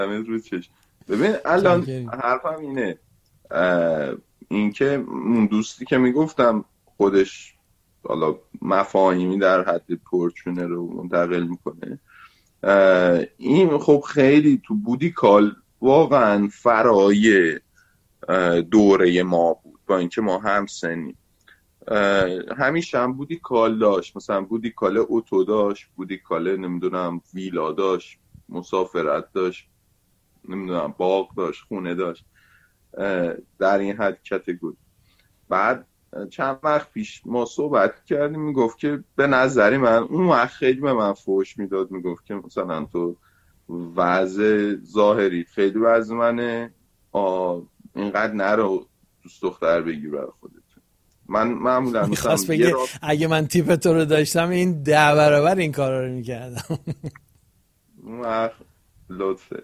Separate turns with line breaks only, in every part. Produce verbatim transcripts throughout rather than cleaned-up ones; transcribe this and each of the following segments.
رو چشم. ببین الان حرفم اینه، این که اون دوستی که میگفتم خودش حالا مفاهیمی در حد پورچونه رو منتقل میکنه، این خب خیلی تو بودیکال واقعا فرای دوره ما بود، با اینکه ما هم سنیم. همیشه هم بودیکال داشت، مثلا بودیکال اوتو داشت، بودیکال نمیدونم ویلا داشت، مسافرت داشت، نمیدونم باغ داشت، خونه داشت، در این حد کاتگوری. بعد چند وقت پیش ما صحبت کردیم، میگفت که به نظری من اون وقت خیلی به من فوش میداد، میگفت که مثلا تو وضع ظاهری خیلی وضع منه، اینقدر نرو دوست دختر بگیر برای خودت. من معمولا
میخواست بگه را... اگه من تیپ تو رو داشتم این ده برابر این کارا رو میکردم.
وقت لطفه.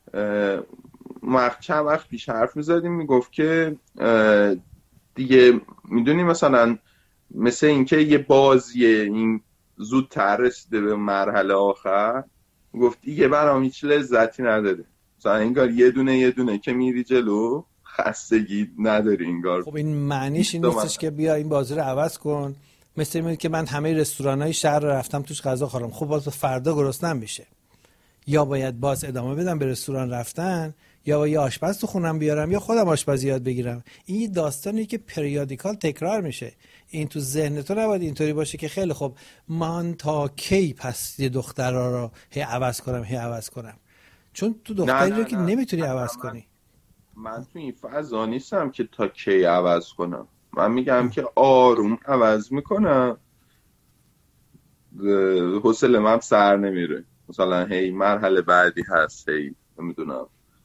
وقت چند وقت پیش حرف میزدیم، میگفت که دیگه میدونی مثلا مثل اینکه یه بازیه، این زودتر رسیده به مرحله آخر، گفت دیگه برام هیچ لذتی نداره، مثلا انگار یه دونه یه دونه که میری جلو خستگی نداری انگار.
خب این معنیش این نیستش که بیا این بازی رو عوض کن، مثل اینه که من همه رستوران‌های شهر رو رفتم توش غذا خوردم، خب باز فردا گرسنه‌ام میشه، یا باید باز ادامه بدم به رستوران رفتن، یا باید یه آشپز تو خونم بیارم یا خودم آشپزی یاد بگیرم. این داستانی که پریودیکال تکرار میشه. این تو ذهن تو نباید اینطوری باشه که خیلی خب من تا کی پس یه دخترا رو هی عوض کنم هی عوض کنم، چون تو دختری رو که نمیتونی عوض
من
کنی.
من تو این فضا نیستم که تا کی عوض کنم، من میگم که آروم عوض میکنم، حوصله من سر نمیره، مثلا هی مرحله بعدی هست، هی نمیدونم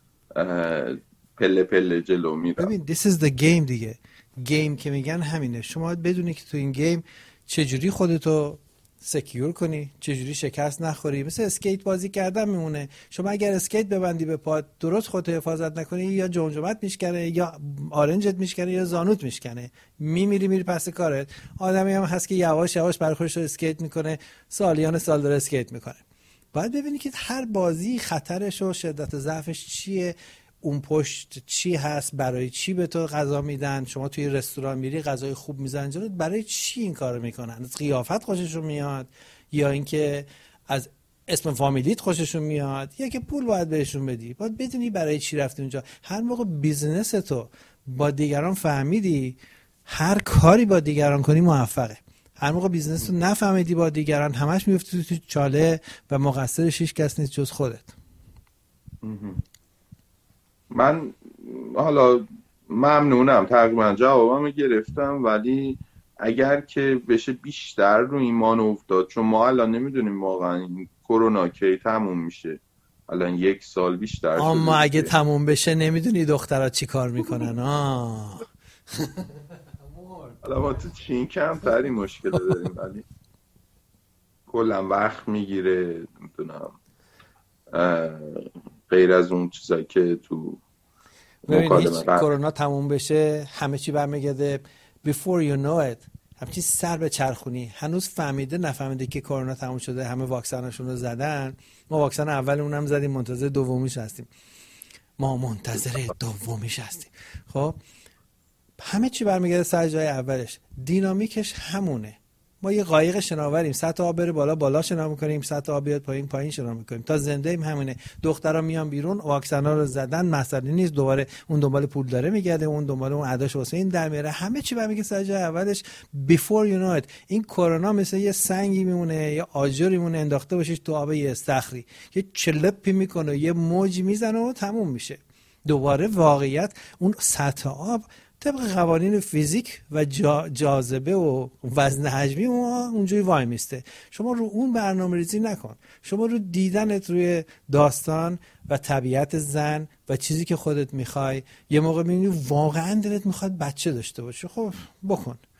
پله پله جلو میرم.
ببین this is the game دیگه. گیم که میگن همینه. شما باید بدونی که تو این گیم چجوری خودتو سکیور کنی، چجوری شکست نخوری. مثل اسکیت بازی کردن میمونه. شما اگر اسکیت ببندی به پات، درست خودت حفاظت نکنی، یا جمجمت میشکنه یا آرنجت میشکنه یا زانوت میشکنه، میمیری میری پس کارت. آدمی هم هست که یواش یواش برای خودش اسکیت میکنه، سالیان سال داره اسکیت میکنه. باید ببینی که هر بازی خطرش و شدت ضعفش چیه، اون پشت چی هست، برای چی به تو غذا میدن. شما توی رستوران میری غذای خوب میزنن جلوت، برای چی این کارو میکنن؟ از قیافت خوششون میاد، یا اینکه از اسم فامیلیت خوششون میاد، یا که پول باید بهشون بدی. باید بدونی برای چی رفتی اونجا. هر موقع بیزنس تو با دیگران فهمیدی، هر کاری با دیگران کنی موفقه. هر موقع بیزنس رو نفهمیدی با دیگران، همش میفتی تو چاله و مقصرش هیچ کس نیست جز خودت.
من حالا ممنونم، تقریبا جوابمو گرفتم، ولی اگر که بشه بیشتر رو ایمان افتاد، چون ما الان نمیدونیم واقعا این کرونا کی تموم میشه، الان یک سال بیشتر شده.
اما اگه تموم بشه نمیدونی دخترها چی کار میکنن. آه
حالا ما تو چین کمتری مشکل داریم، ولی کلا وقت میگیره، نمیدونم غیر از اون چیزایی که تو
مکالمه کرونا تموم بشه همه چی برمیگرده before you know it. همچی سر به چرخونی هنوز فهمیده نفهمیده که کرونا تموم شده، همه واکسنشون رو زدن، ما واکسن اولمون هم زدیم، منتظر دومیش هستیم، ما منتظر دومیش هستیم. خب همه چی برمیگرده سر جای اولش، دینامیکش همونه. ما یه قایق شناوریم، سطح آب بره بالا بالا شنا میکنیم، سطح آب بیاد پایین پایین شنا میکنیم، تا زنده ایم همونه. دخترها میان بیرون، واکسنا رو زدن، مسئله نیست، دوباره اون دنبال پول داره میگرده، اون دنبال اون اداش واسه این در میاره، همه چی برمیگرده سر جای اولش before you know it. این کرونا مثل یه سنگی میمونه، یه آجری میمونه انداخته باشیش تو آب یه استخری، یه چلپی میکنه، یه موج میزنه و تموم میشه. دوباره واقعیت اون سطح آب طبق قوانین فیزیک و جا جاذبه و وزن حجمی اونجوری وای میسته. شما رو اون برنامه ریزی نکن، شما رو دیدنت روی داستان و طبیعت زن و چیزی که خودت میخوای. یه موقع میبینی واقعا دلت میخواد بچه داشته باشه، خب بکن.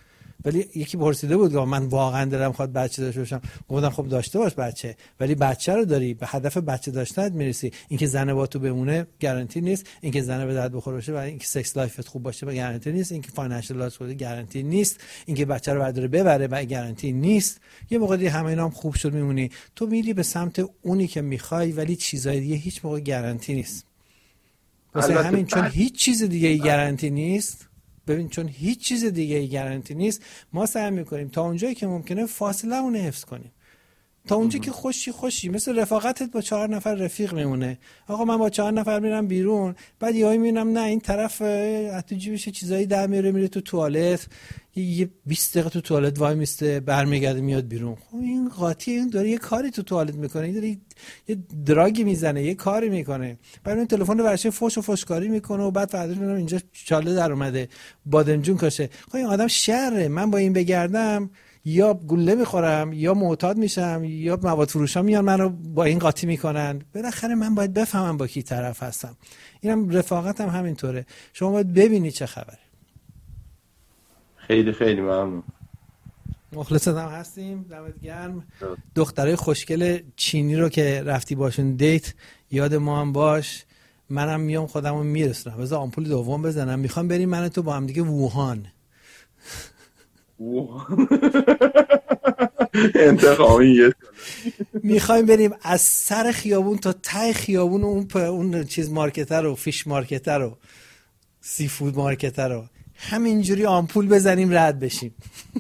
ولی یکی پرسیده بود من واقعا دلم خواهد بچه داشته باشم، گفتم خب داشته باش بچه، ولی بچه رو داری به هدف بچه داشتنت میرسی. اینکه زنه با تو بمونه گارانتی نیست، اینکه زنه به درد بخوره باشه و اینکه سکس لایفت خوب باشه گارانتی نیست، اینکه فاینانشال لاس کنه گارانتی نیست، اینکه بچه رو برداره ببره و گارانتی نیست. یه موقع دیگه همه اینا هم خوب شد میمونی، تو میری به سمت اونی که میخوای، ولی چیزای دیگه هیچ موقع گارانتی نیست. واسه همین چون هیچ چیز دیگه ای گارانتی نیست، ببین چون هیچ چیز دیگه ای گارانتی نیست، ما سعی میکنیم تا اونجایی که ممکنه فاصله مون حفظ کنیم، تا اونجایی که خوشی خوشی. مثل رفاقتت با چهار نفر رفیق میمونه. آقا من با چهار نفر میرم بیرون، بعد یهو میبینم نه این طرف تو جیبش چیزایی در میاره، میره تو توالت، یه بیست دقیقه تو توالت وای میسته، برمیگرده میاد بیرون. خب این قاطی، این داره یه کاری تو توالت میکنه، این داره یه دراگی میزنه، یه کاری میکنه، بعد اون تلفن رو ورشه فوش و فوشکاری میکنه و بعد فرداش میبینم اینجا چاله در اومده بادمجون کاشه. خب این آدم شره، من با این بگردم یا گوله میخورم یا معتاد میشم یا مواد فروشا میان منو با این قاطی میکنن. بالاخره من باید بفهمم با کی طرف هستم. اینم رفاقتم هم همینطوره، شما باید ببینی چه خبره.
خیلی خیلی ممنون.
مخلصت هم هستیم، دمت گرم. دخترای خوشگل چینی رو که رفتی باشون دیت یاد ما هم باش، منم میام خودمو میرسونم. بذار آمپول دوم بزنم، میخوام بریم من تو با هم دیگه ووهان.
انتقامیه.
میخوایم بریم از سر خیابون تا ته خیابون، اون اون چیز مارکتر رو، فیش مارکتر رو، سی فود مارکتر رو همینجوری آمپول بزنیم رد بشیم.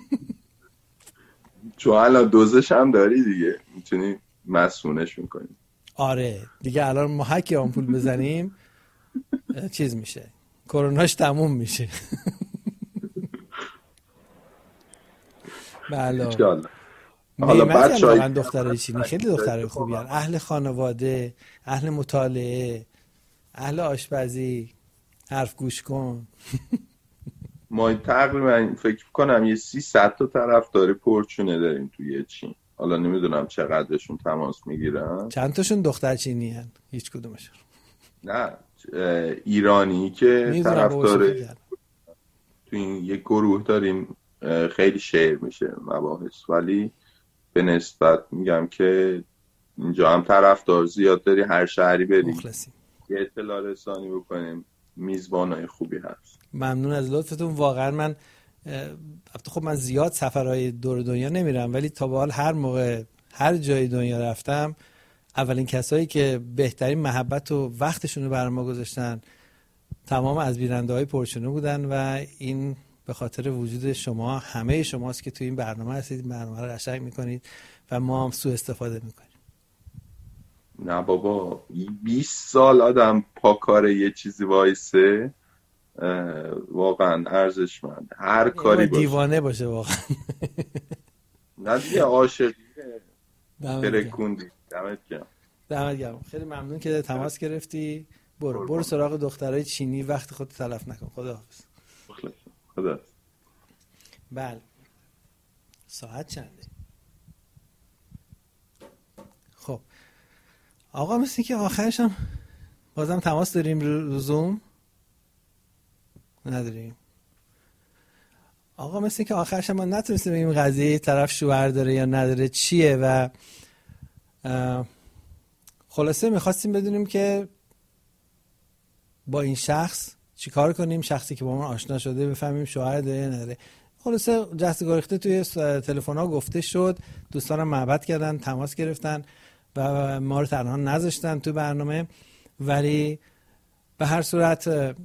چون الان دوزش هم داری دیگه، میتونی مسئونش میکنیم.
آره دیگه الان ما هکی آمپول بزنیم چیز میشه، کروناش تموم میشه. بله. حالا بچه های دخترای چینی خیلی دخترای خوبی هن. اهل خانواده، اهل مطالعه، اهل آشپزی، حرف گوش کن.
ما تقریبا فکر کنم یه سی تا طرفدار پرچونه داریم توی چین. حالا نمیدونم چقدرشون تماس میگیرن.
چند تاشون دختر چینی هن؟ هیچ کدومشون؟
نه ایرانی که طرفدار تو این یک گروه داریم، خیلی شیر میشه مباحث، ولی به نسبت میگم که اینجا هم طرفدار زیاد داری، هر شهری بریم یه اطلاع رسانی بکنیم، میزبانای خوبی هست.
ممنون از لطفتون واقعا. من خب من زیاد سفرهای دور دنیا نمیرم، ولی تا به حال هر موقع هر جای دنیا رفتم اولین کسایی که بهترین محبت و وقتشون رو برای ما گذاشتن تمام از بیننده‌های پرچونه بودن و این به خاطر وجود شما، همه شماست که تو این برنامه هستید، برنامه رو قشنگ میکنید و ما هم سوء استفاده میکنیم.
نه بابا، بیست سال آدم پا کار یه چیزی وایسه واقعا ارزشمند. هر کاری باشه،
دیوانه باشه واقعا.
نه دیگه عاشقیه. ترکوندی. دمت گرم.
دمت گرم. خیلی ممنون که تماس گرفتی. برو برو سراغ دخترای چینی، وقت خودت تلف نکن. خداحافظ.
خدا.
بله. ساعت چنده؟ خب آقا مثل که آخرش هم بازم تماس داریم رو زوم؟ نداریم. آقا مثل که آخرش هم ما نتونستیم بگیم قضیه طرف شوهر داره یا نداره چیه و خلاصه میخواستیم بدونیم که با این شخص چی کار کنیم، شخصی که با ما آشنا شده بفهمیم شوهر داره یا نداره. خلاصه جست گریخته توی تلفن ها گفته شد، دوستانم محبت کردن، تماس گرفتن و ما رو تنها نذاشتن تو برنامه. ولی به هر صورت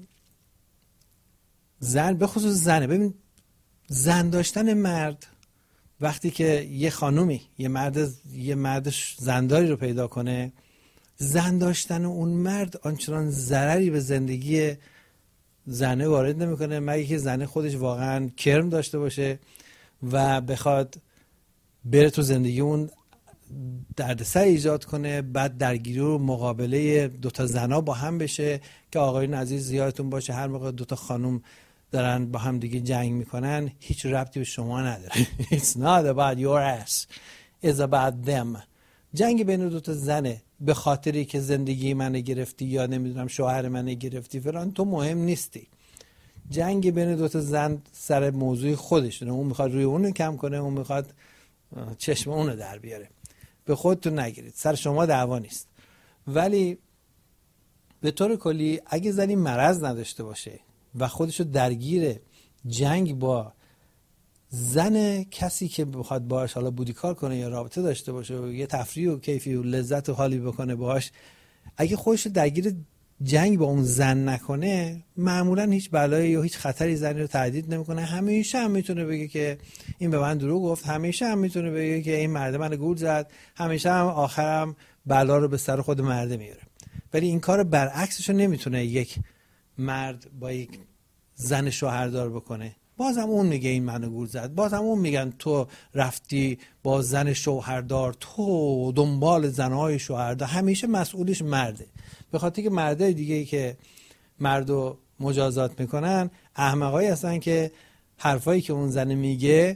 زن، به خصوص زنه، ببین زن داشتن مرد وقتی که یه خانومی یه مرد یه مرد زنداری رو پیدا کنه، زن داشتن اون مرد آنچنان ضرری به زندگی زنه وارد نمیکنه، مگه که زنه خودش واقعا کرم داشته باشه و بخواد بره تو زندگی اون دردسر ایجاد کنه، بعد درگیری و مقابله دوتا زنا با هم بشه. که آقایون عزیز زیادتون باشه هر موقع دوتا خانم دارن با هم دیگه جنگ میکنن هیچ ربطی به شما نداره. It's not about your ass, it's about them. جنگ بین دوتا زنه به خاطری که زندگی منو گرفتی یا نمیدونم شوهر منو گرفتی فلان، تو مهم نیستی. جنگ بین دو تا زن سر موضوع خودشونه، اون میخواد روی اون کم کنه، اون میخواد چشم اون رو در بیاره. به خودتون نگیرید، سر شما دعوا نیست. ولی به طور کلی اگه زنی مرض نداشته باشه و خودشو درگیر جنگ با زن کسی که بخواد باهاش حالا بودی کار کنه یا رابطه داشته باشه و یه تفریح و کیفی و لذت و حالی بکنه باهاش، اگه خودشو درگیر جنگ با اون زن نکنه، معمولا هیچ بلایی یا هیچ خطری زنی رو تهدید نمیکنه. همیشه هم میتونه بگه که این به من دروغ گفت، همیشه هم میتونه بگه که این مرد من گول زد، همیشه هم آخرم بلا رو به سر خود مرده میاره. ولی این کار برعکسش رو نمیتونه یک مرد با یک زن شوهردار بکنه. بازم اون میگه این منو گول زد، بازم اون میگن تو رفتی با زن شوهردار، تو دنبال زنهای شوهردار. همیشه مسئولش مرده، به خاطر که مردای دیگه ای که مردو مجازات میکنن احمقایی هستن که حرفایی که اون زن میگه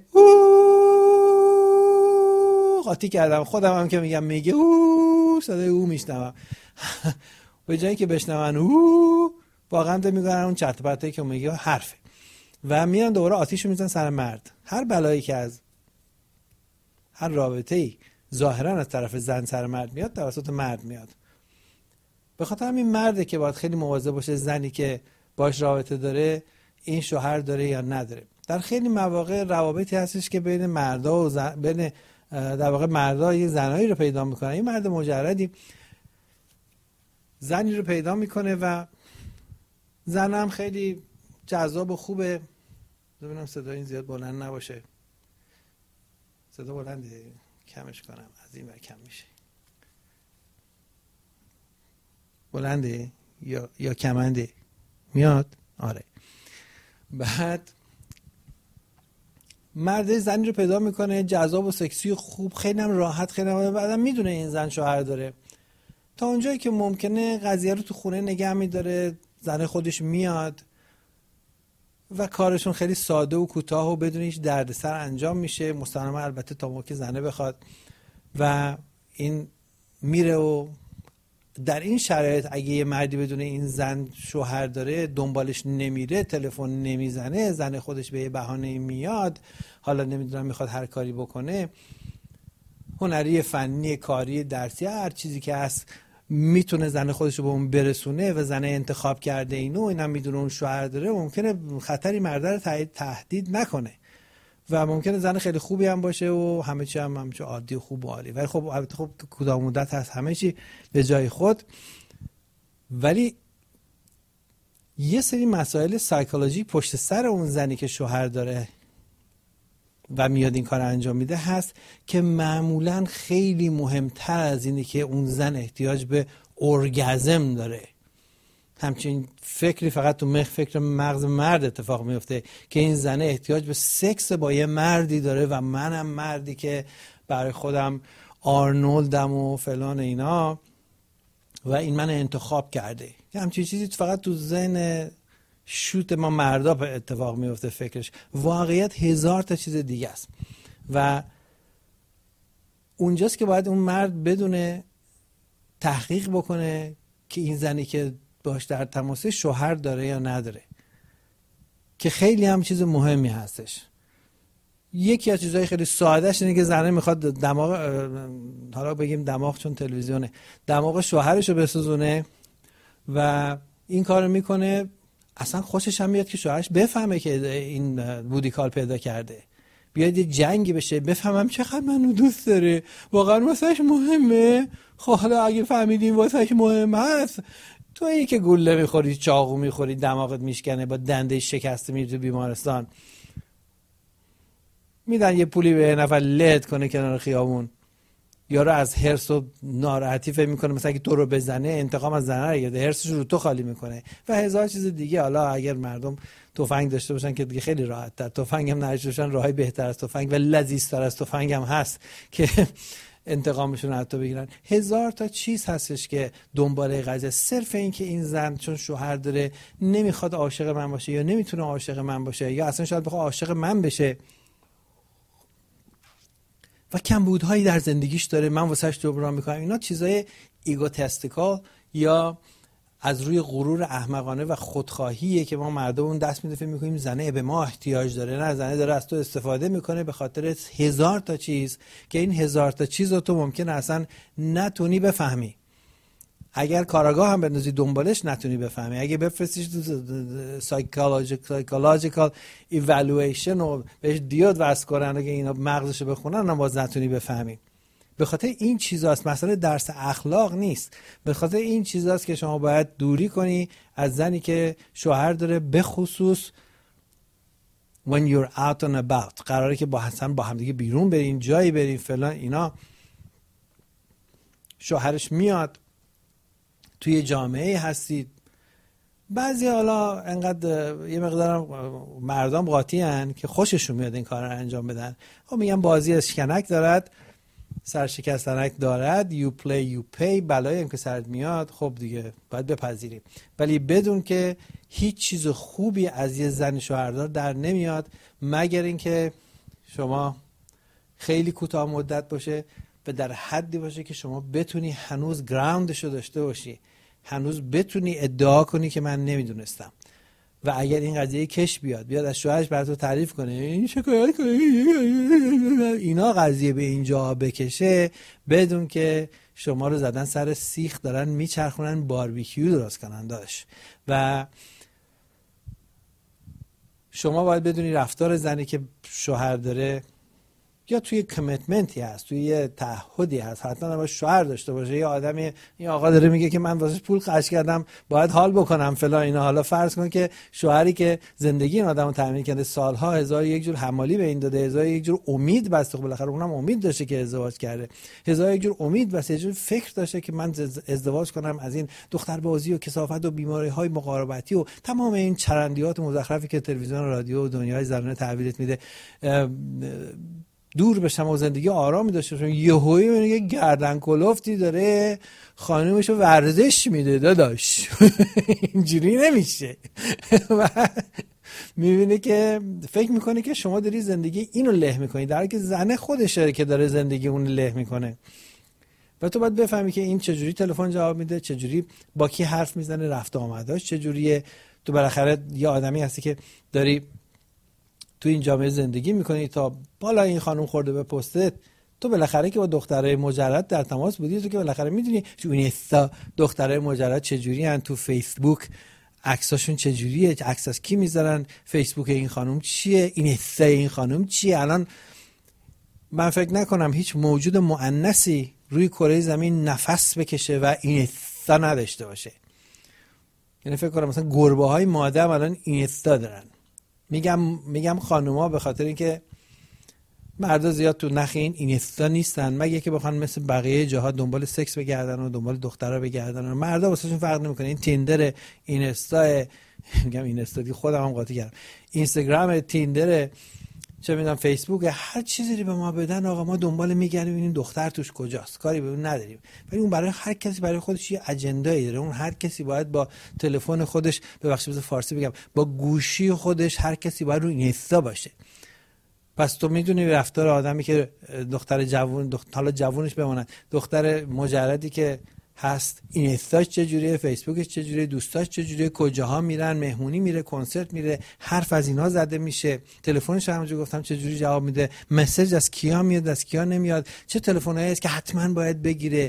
قاطی کردم، خودم هم که میگم میگه او صدای او میشنوم به جایی که بشنون او واقعا تو میگن اون چرت و پرتایی که میگه حرفه و میان دوباره آتیشو میزنن سر مرد. هر بلایی که از هر رابطه‌ای ظاهرا از طرف زن سر مرد میاد توسط مرد میاد. به خاطر همین مرده که باید خیلی مواظب باشه زنی که باش رابطه داره این شوهر داره یا نداره. در خیلی مواقع روابطی هستش که بین مردا و زن، بین در واقع مردا یه زنایی رو پیدا میکنن. این مرد مجردی زنی رو پیدا میکنه و زن هم خیلی جذاب و خوبه. ببینم صدا این زیاد بلند نباشه. صدا بلنده، کمش کنم، از این ور کم میشه. بلنده یا یا کمنده میاد؟ آره. بعد مرد زنی رو پیدا میکنه جذاب و سکسی و خوب، خیلی هم راحت، خیلی هم بعدم میدونه این زن شوهر داره. تا اونجایی که ممکنه قضیه رو تو خونه نگه میداره، زن خودش میاد و کارشون خیلی ساده و کوتاه و بدون هیچ دردسر انجام میشه، مستقیما البته تا موقع زنه بخواد. و این میره و در این شرایط اگه یه مردی بدونه این زن شوهر داره دنبالش نمیره، تلفن نمیزنه، زن خودش به یه بهانه میاد، حالا نمیدونم میخواد هر کاری بکنه، هنری، فنی، کاری، درسی، هر چیزی که هست، میتونه زن خودش رو به اون برسونه و زن انتخاب کرده اینو، اینم میدونه اون شوهر داره، ممکنه خطری مرد رو تهدید نکنه و ممکنه زن خیلی خوبی هم باشه و همه چی هم همچه عادی و خوب و عالی. ولی خب البته خب کدام مدت هست همه چی به جای خود. ولی یه سری مسائل سایکولوژی پشت سر اون زنی که شوهر داره و میاد این کار انجام میده هست که معمولا خیلی مهمتر از اینه که اون زن احتیاج به ارگزم داره. همچین فکری فقط تو مخ فکر مغز مرد اتفاق میفته که این زنه احتیاج به سکس با یه مردی داره و منم مردی که برای خودم آرنولدم و فلان اینا و این من انتخاب کرده. همچین چیزی فقط تو ذهن شوت ما مردا اتفاق میفته فکرش. واقعیت هزار تا چیز دیگه است و اونجاست که باید اون مرد بدونه، تحقیق بکنه که این زنی که باش در تماسه شوهر داره یا نداره، که خیلی هم چیز مهمی هستش. یکی از چیزهای خیلی سادهش اینه که زنه میخواد دماغ، حالا بگیم دماغ چون تلویزیونه، دماغ شوهرش رو بسوزونه و این کارو میکنه. اصلا خوشش هم میاد که شوهرش بفهمه که این بودی کال پیدا کرده، بیاد یه جنگی بشه، بفهمم چقدر منو دوست داره، واقعا واسهش مهمه. خب حالا اگه فهمیدیم واسهش مهم هست، تو این که گوله میخوری، چاقو میخوری، دماغت میشکنه، با دنده شکسته میری تو بیمارستان، میدن یه پولی به نفر لد کنه کنار خیابون، یارو از حرص و ناراحتی فکر میکنه مثلا که تو رو بزنه انتقام از زنه رو گرفته، حرصش رو تو خالی میکنه و هزار چیز دیگه. حالا اگر مردم تفنگ داشته باشن که دیگه خیلی راحت تر، تفنگ هم نداشته باشن راهی بهتر از تفنگ و لذیذتر از تفنگ هم هست که انتقامشون حتی بگیرن. هزار تا چیز هستش که دنباله قضیه. صرف این که این زن چون شوهر داره نمیخواد عاشق من باشه یا نمیتونه عاشق من باشه یا اصلا شاید بخواد عاشق من بشه و کمبودهایی در زندگیش داره، من واسهش جبران میکنم، اینا چیزای ایگوتستیکال یا از روی غرور احمقانه و خودخواهیه که ما مردمون دست میده فکر میکنیم زنه به ما احتیاج داره. نه، زنه داره از تو استفاده میکنه به خاطر هزار تا چیز که این هزار تا چیز رو تو ممکنه اصلا نتونی بفهمی. اگر کاراگاه هم بندازی دنبالش نتونی بفهمی. اگه بفرستیش تو سایکولوژیکال ایوالویشن و بهش دیود واسه کنن که اینا مغزشو بخونن هم باز نتونی بفهمی. به خاطر این چیزاست. مثلا درس اخلاق نیست، به خاطر این چیزاست که شما باید دوری کنی از زنی که شوهر داره، به خصوص when you're out and about. قراره که با حسن با هم دیگه بیرون برین، جایی برین فلان اینا، شوهرش میاد، توی جامعه هستید. بعضی حالا انقدر یه مقدار مردم قاطی هن که خوششون میاد این کار رو انجام بدن. خب میگن بازی اشکنک دارد، سرشکستنک دارد، you play you pay. بلایی هم که سرت میاد خب دیگه باید بپذیریم. ولی بدون که هیچ چیز خوبی از یه زن شوهردار در نمیاد مگر اینکه شما خیلی کوتاه مدت باشه و در حدی باشه که شما بتونی هنوز گراوندشو داشته باشی، هنوز بتونی ادعا کنی که من نمیدونستم. و اگر این قضیه کش بیاد بیاد از شوهرش براتو تعریف کنه، این شکایت کنه، اینا قضیه به اینجا بکشه، بدون که شما رو زدن سر سیخ دارن میچرخونن باربیکیو درست کنن داشت. و شما باید بدونی رفتار زنی که شوهر داره یا توی کمیتمنتی هست، توی یه تعهدی هست، حتما باید شوهر داشته باشه. یه آدمی، این آقا داره میگه که من واسه پول خرج کردم باید حال بکنم فلان اینا. حالا فرض کن که شوهری که زندگی این آدمو تامین کرده، سالها هزار یک جور حمالی به این داده، هزار یک جور امید بسته، خب بالاخره اونم امید داشته که ازدواج کرده، هزار یک جور امید بسته، یه جور فکر داشته که من ازدواج کنم از این دختر بازی و کثافت و بیماری‌های مقاربتی و تمام این چرندیات مزخرفی که تلویزیون و رادیو و دنیای زنانه تحویلت میده دور بشم و زندگی آرامی داشته باشم. یهویی میگه گردن کلفتی داره خانومشو ورزش میده داداش. اینجوری نمیشه. میبینه که فکر میکنه که شما داری زندگی اینو له میکنی، در حالی که زنه خودشه که داره زندگی اون له میکنه. و تو باید بفهمی که این چجوری تلفن جواب میده، چجوری با کی حرف میزنه، رفت آمداش چجوریه. تو بالاخره یه آدمی هستی که داری تو این جامعه زندگی میکنی، تا بالا این خانم خورده به پستت، تو بالاخره که با دخترای مجرد در تماس بودی، تو که بالاخره میدونی اینستا دخترای مجرد چجوری ان، تو فیسبوک عکساشون چجوریه، عکس از کی میذارن، فیسبوک این خانم چیه، اینستا این خانم چیه. الان من فکر نکنم هیچ موجود مؤنثی روی کره زمین نفس بکشه و اینستا نداشته باشه. یعنی فکر کنم مثلا گربه های ماده الان اینستا دارن. میگم میگم خانوما به خاطر اینکه مردا زیاد تو نخ این اینستا نیستن، مگه که بخوان مثل بقیه جاها دنبال سکس بگردن و دنبال دخترا بگردن. مردا واسهشون فرق نمیکنه. این تیندر، اینستا، میگم اینستا دی خودم هم قاطی کردم، اینستاگرام، تیندر، چه میدونم فیسبوک، هر چیزی به ما بدن آقا ما دنبال میگردیم این دختر توش کجاست، کاری به اون نداریم. ولی اون برای هر کسی برای خودش یه اجندایی داره. اون هر کسی باید با تلفن خودش، ببخشید بذار فارسی بگم، با گوشی خودش هر کسی باید رو اینستا باشه. پس تو میدونی رفتار آدمی که دختر جوون، دختر حالا جوونش بمونه، دختر مجردی که هست، اینستاش چجوریه، فیسبوکش چجوریه، دوستاش چجوریه، کجاها میرن، مهمونی میره، کنسرت میره، حرف از اینا زده میشه، تلفنش همونجوری گفتم چجوری جواب میده، مسیج از کیا میاد از کیا نمیاد، چه تلفنایی است که حتما باید بگیره،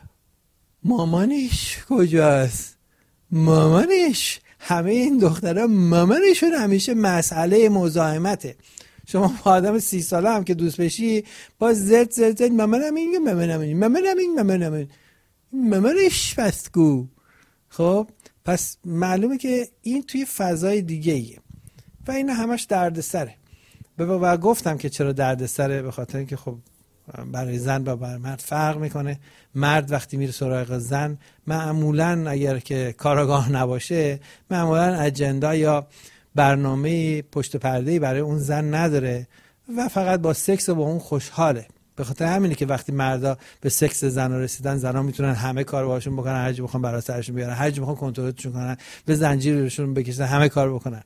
مامانش کجاست، مامانش، همه این دخترها مامانشون همیشه مسئله مزاحمته. شما با آدم سی ساله هم که دوست بشی باز زرد زرد زرد مامانم این مامانم این مامانم این مامانم این مامانش پستگو. خب پس معلومه که این توی فضای دیگه ایه و این همش دردسره. و گفتم که چرا دردسره، به خاطر اینکه خب برای زن و برای مرد فرق میکنه. مرد وقتی میره سراغ زن معمولا اگر که کاراگاه نباشه معمولا اجندا یا برنامه پشت پرده‌ای برای اون زن نداره و فقط با سکس و با اون خوشحاله. به خاطر همینه که وقتی مردا به سکس زنا رسیدن، زنا میتونن همه کار باهاشون بکنن، هر چی بخوام برای سرشون بیارن، هر چی بخوام کنترلشون کنن، به زنجیرشون بکشن، همه کار بکنن.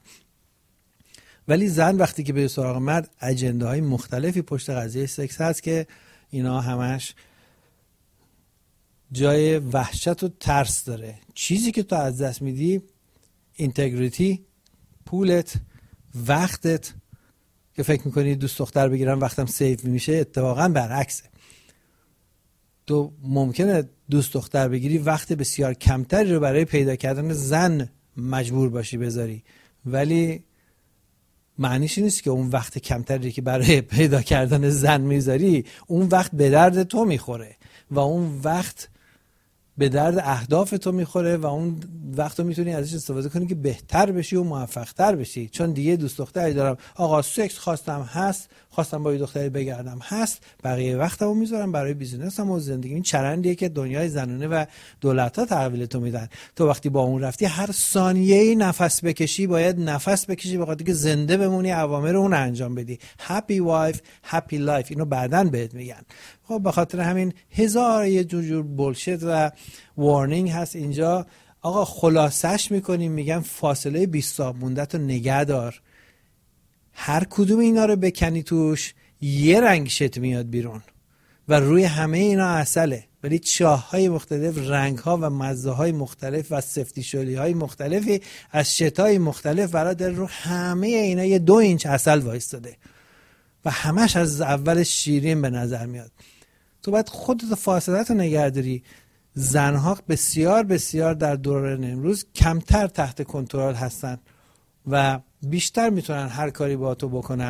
ولی زن وقتی که به سراغ مرد اجنداهای مختلفی پشت قضیه سکس هست که اینا همش جای وحشت و ترس داره. چیزی که تو از دست میدی، اینتگریتی، پولت، وقتت، که فکر میکنی دوست دختر بگیرم وقتم سیف میشه، اتفاقا برعکسه. تو ممکنه دوست دختر بگیری وقت بسیار کمتری رو برای پیدا کردن زن مجبور باشی بذاری، ولی معنیش نیست که اون وقت کمتری که برای پیدا کردن زن میذاری اون وقت به درد تو میخوره و اون وقت به درد اهداف تو میخوره و اون وقت رو میتونی ازش استفاده کنی که بهتر بشی و موفق‌تر بشی. چون دیگه دوست دختری دارم، آقا سکس خواستم هست، خواستم با یه دختری بگردم هست، بقیه وقتمو میذارم برای بیزینسم و زندگی. این چرندیه که دنیای زنونه و دولت‌ها تحویل تو میدن. تو وقتی با اون رفتی هر ثانیه‌ای نفس بکشی، باید نفس بکشی به خاطر که زنده بمونی، اوامر اون انجام بدی. هپی وایف هپی لایف، اینو بعدن بهت میگن. خب به خاطر همین هزار یه جور جور بولشت و وارنینگ هست اینجا. آقا خلاصش میکنیم، میگم فاصله بیست صاحب مونده تو نگه دار. هر کدوم اینا رو بکنی توش یه رنگ شت میاد بیرون و روی همه اینا عسله، ولی چاه های مختلف، رنگ ها و مزه های مختلف و سفتی شلی های مختلفی از شت های مختلف برادر رو همه اینا یه دو اینچ عسل وایستاده و همش از اولش شیرین به نظر میاد. تو باید خودت فاصلت رو نگه داری. زنها بسیار بسیار در دوران امروز کمتر تحت کنترل هستن و بیشتر میتونن هر کاری با تو بکنن.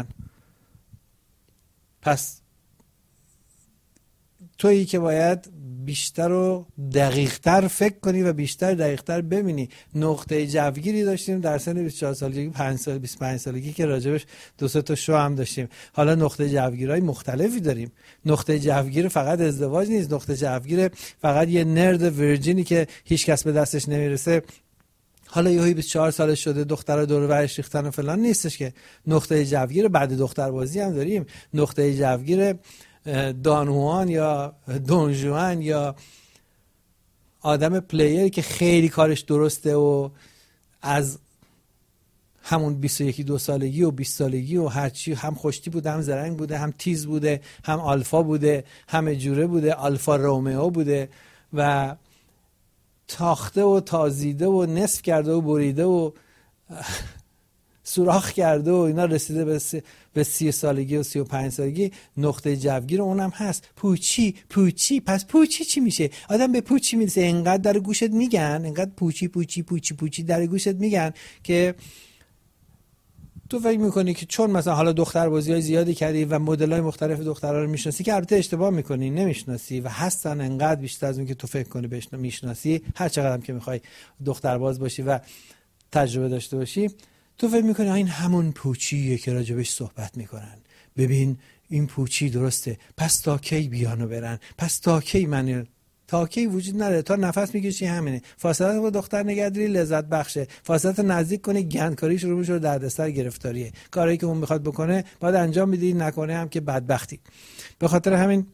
پس تویی که باید بیشتر و دقیقتر فکر کنی و بیشتر دقیقتر ببینی. نقطه جوگیری داشتیم در سن بیست و چهار سالگی، پنج سال، بیست و پنج سالگی که راجبش دو سه تا شو هم داشتیم. حالا نقطه جوگیرهای مختلفی داریم. نقطه جوگیر فقط ازدواج نیست، نقطه جوگیر فقط یه نرد ورجینی که هیچ کس به دستش نمیرسه، حالا یهویی بیست و چهار سالش شده دخترها دور و برش ریختن و فلان نیستش که. نقطه جوگیر بعد دختربازی هم داریم. نقطه جوگیر دان هوان یا دون جوان یا آدم پلیر که خیلی کارش درسته و از همون بیست و یک دو سالگی و بیست سالگی و هرچی هم خوشتی بوده، هم زرنگ بوده، هم تیز بوده، هم آلفا بوده، هم جوره بوده، آلفا رومئو بوده و تاخته و تازیده و نصف کرده و بریده و سوراخ کرده و اینا رسیده به سی, به سی سالگی و سی و پنج سالگی. نقطه جوگیر اونم هست. پوچی پوچی. پس پوچی چی میشه؟ آدم به پوچی میرسه. انقدر در گوشت میگن، انقدر پوچی پوچی پوچی پوچی در گوشت میگن که تو فکر میکنی که چون مثلا حالا دختر بازی‌های زیادی کردی و مدل‌های مختلف دخترها رو میشناسی که البته اشتباه میکنی، نمیشناسی و هستن انقدر بیشتر از اون که تو فکر کنی بهش میشناسی. هر چقدر هم که میخوای دختر باز باشی و تجربه داشته باشی، تو فکر میکنی این همون پوچیه که راجبش صحبت میکنن. ببین این پوچی درسته، پس تا کی بیانو برن، پس تا کی من تا کی وجود نداره، تا نفس میکشی همینه. فاصله با دختر نگهداری لذت بخشه، فاصله نزدیک کنی گندکاری شروع میشه، دردسر گرفتاریه. کاری که اون میخواد بکنه باید انجام بدی، نکنه هم که بدبختی. به خاطر همین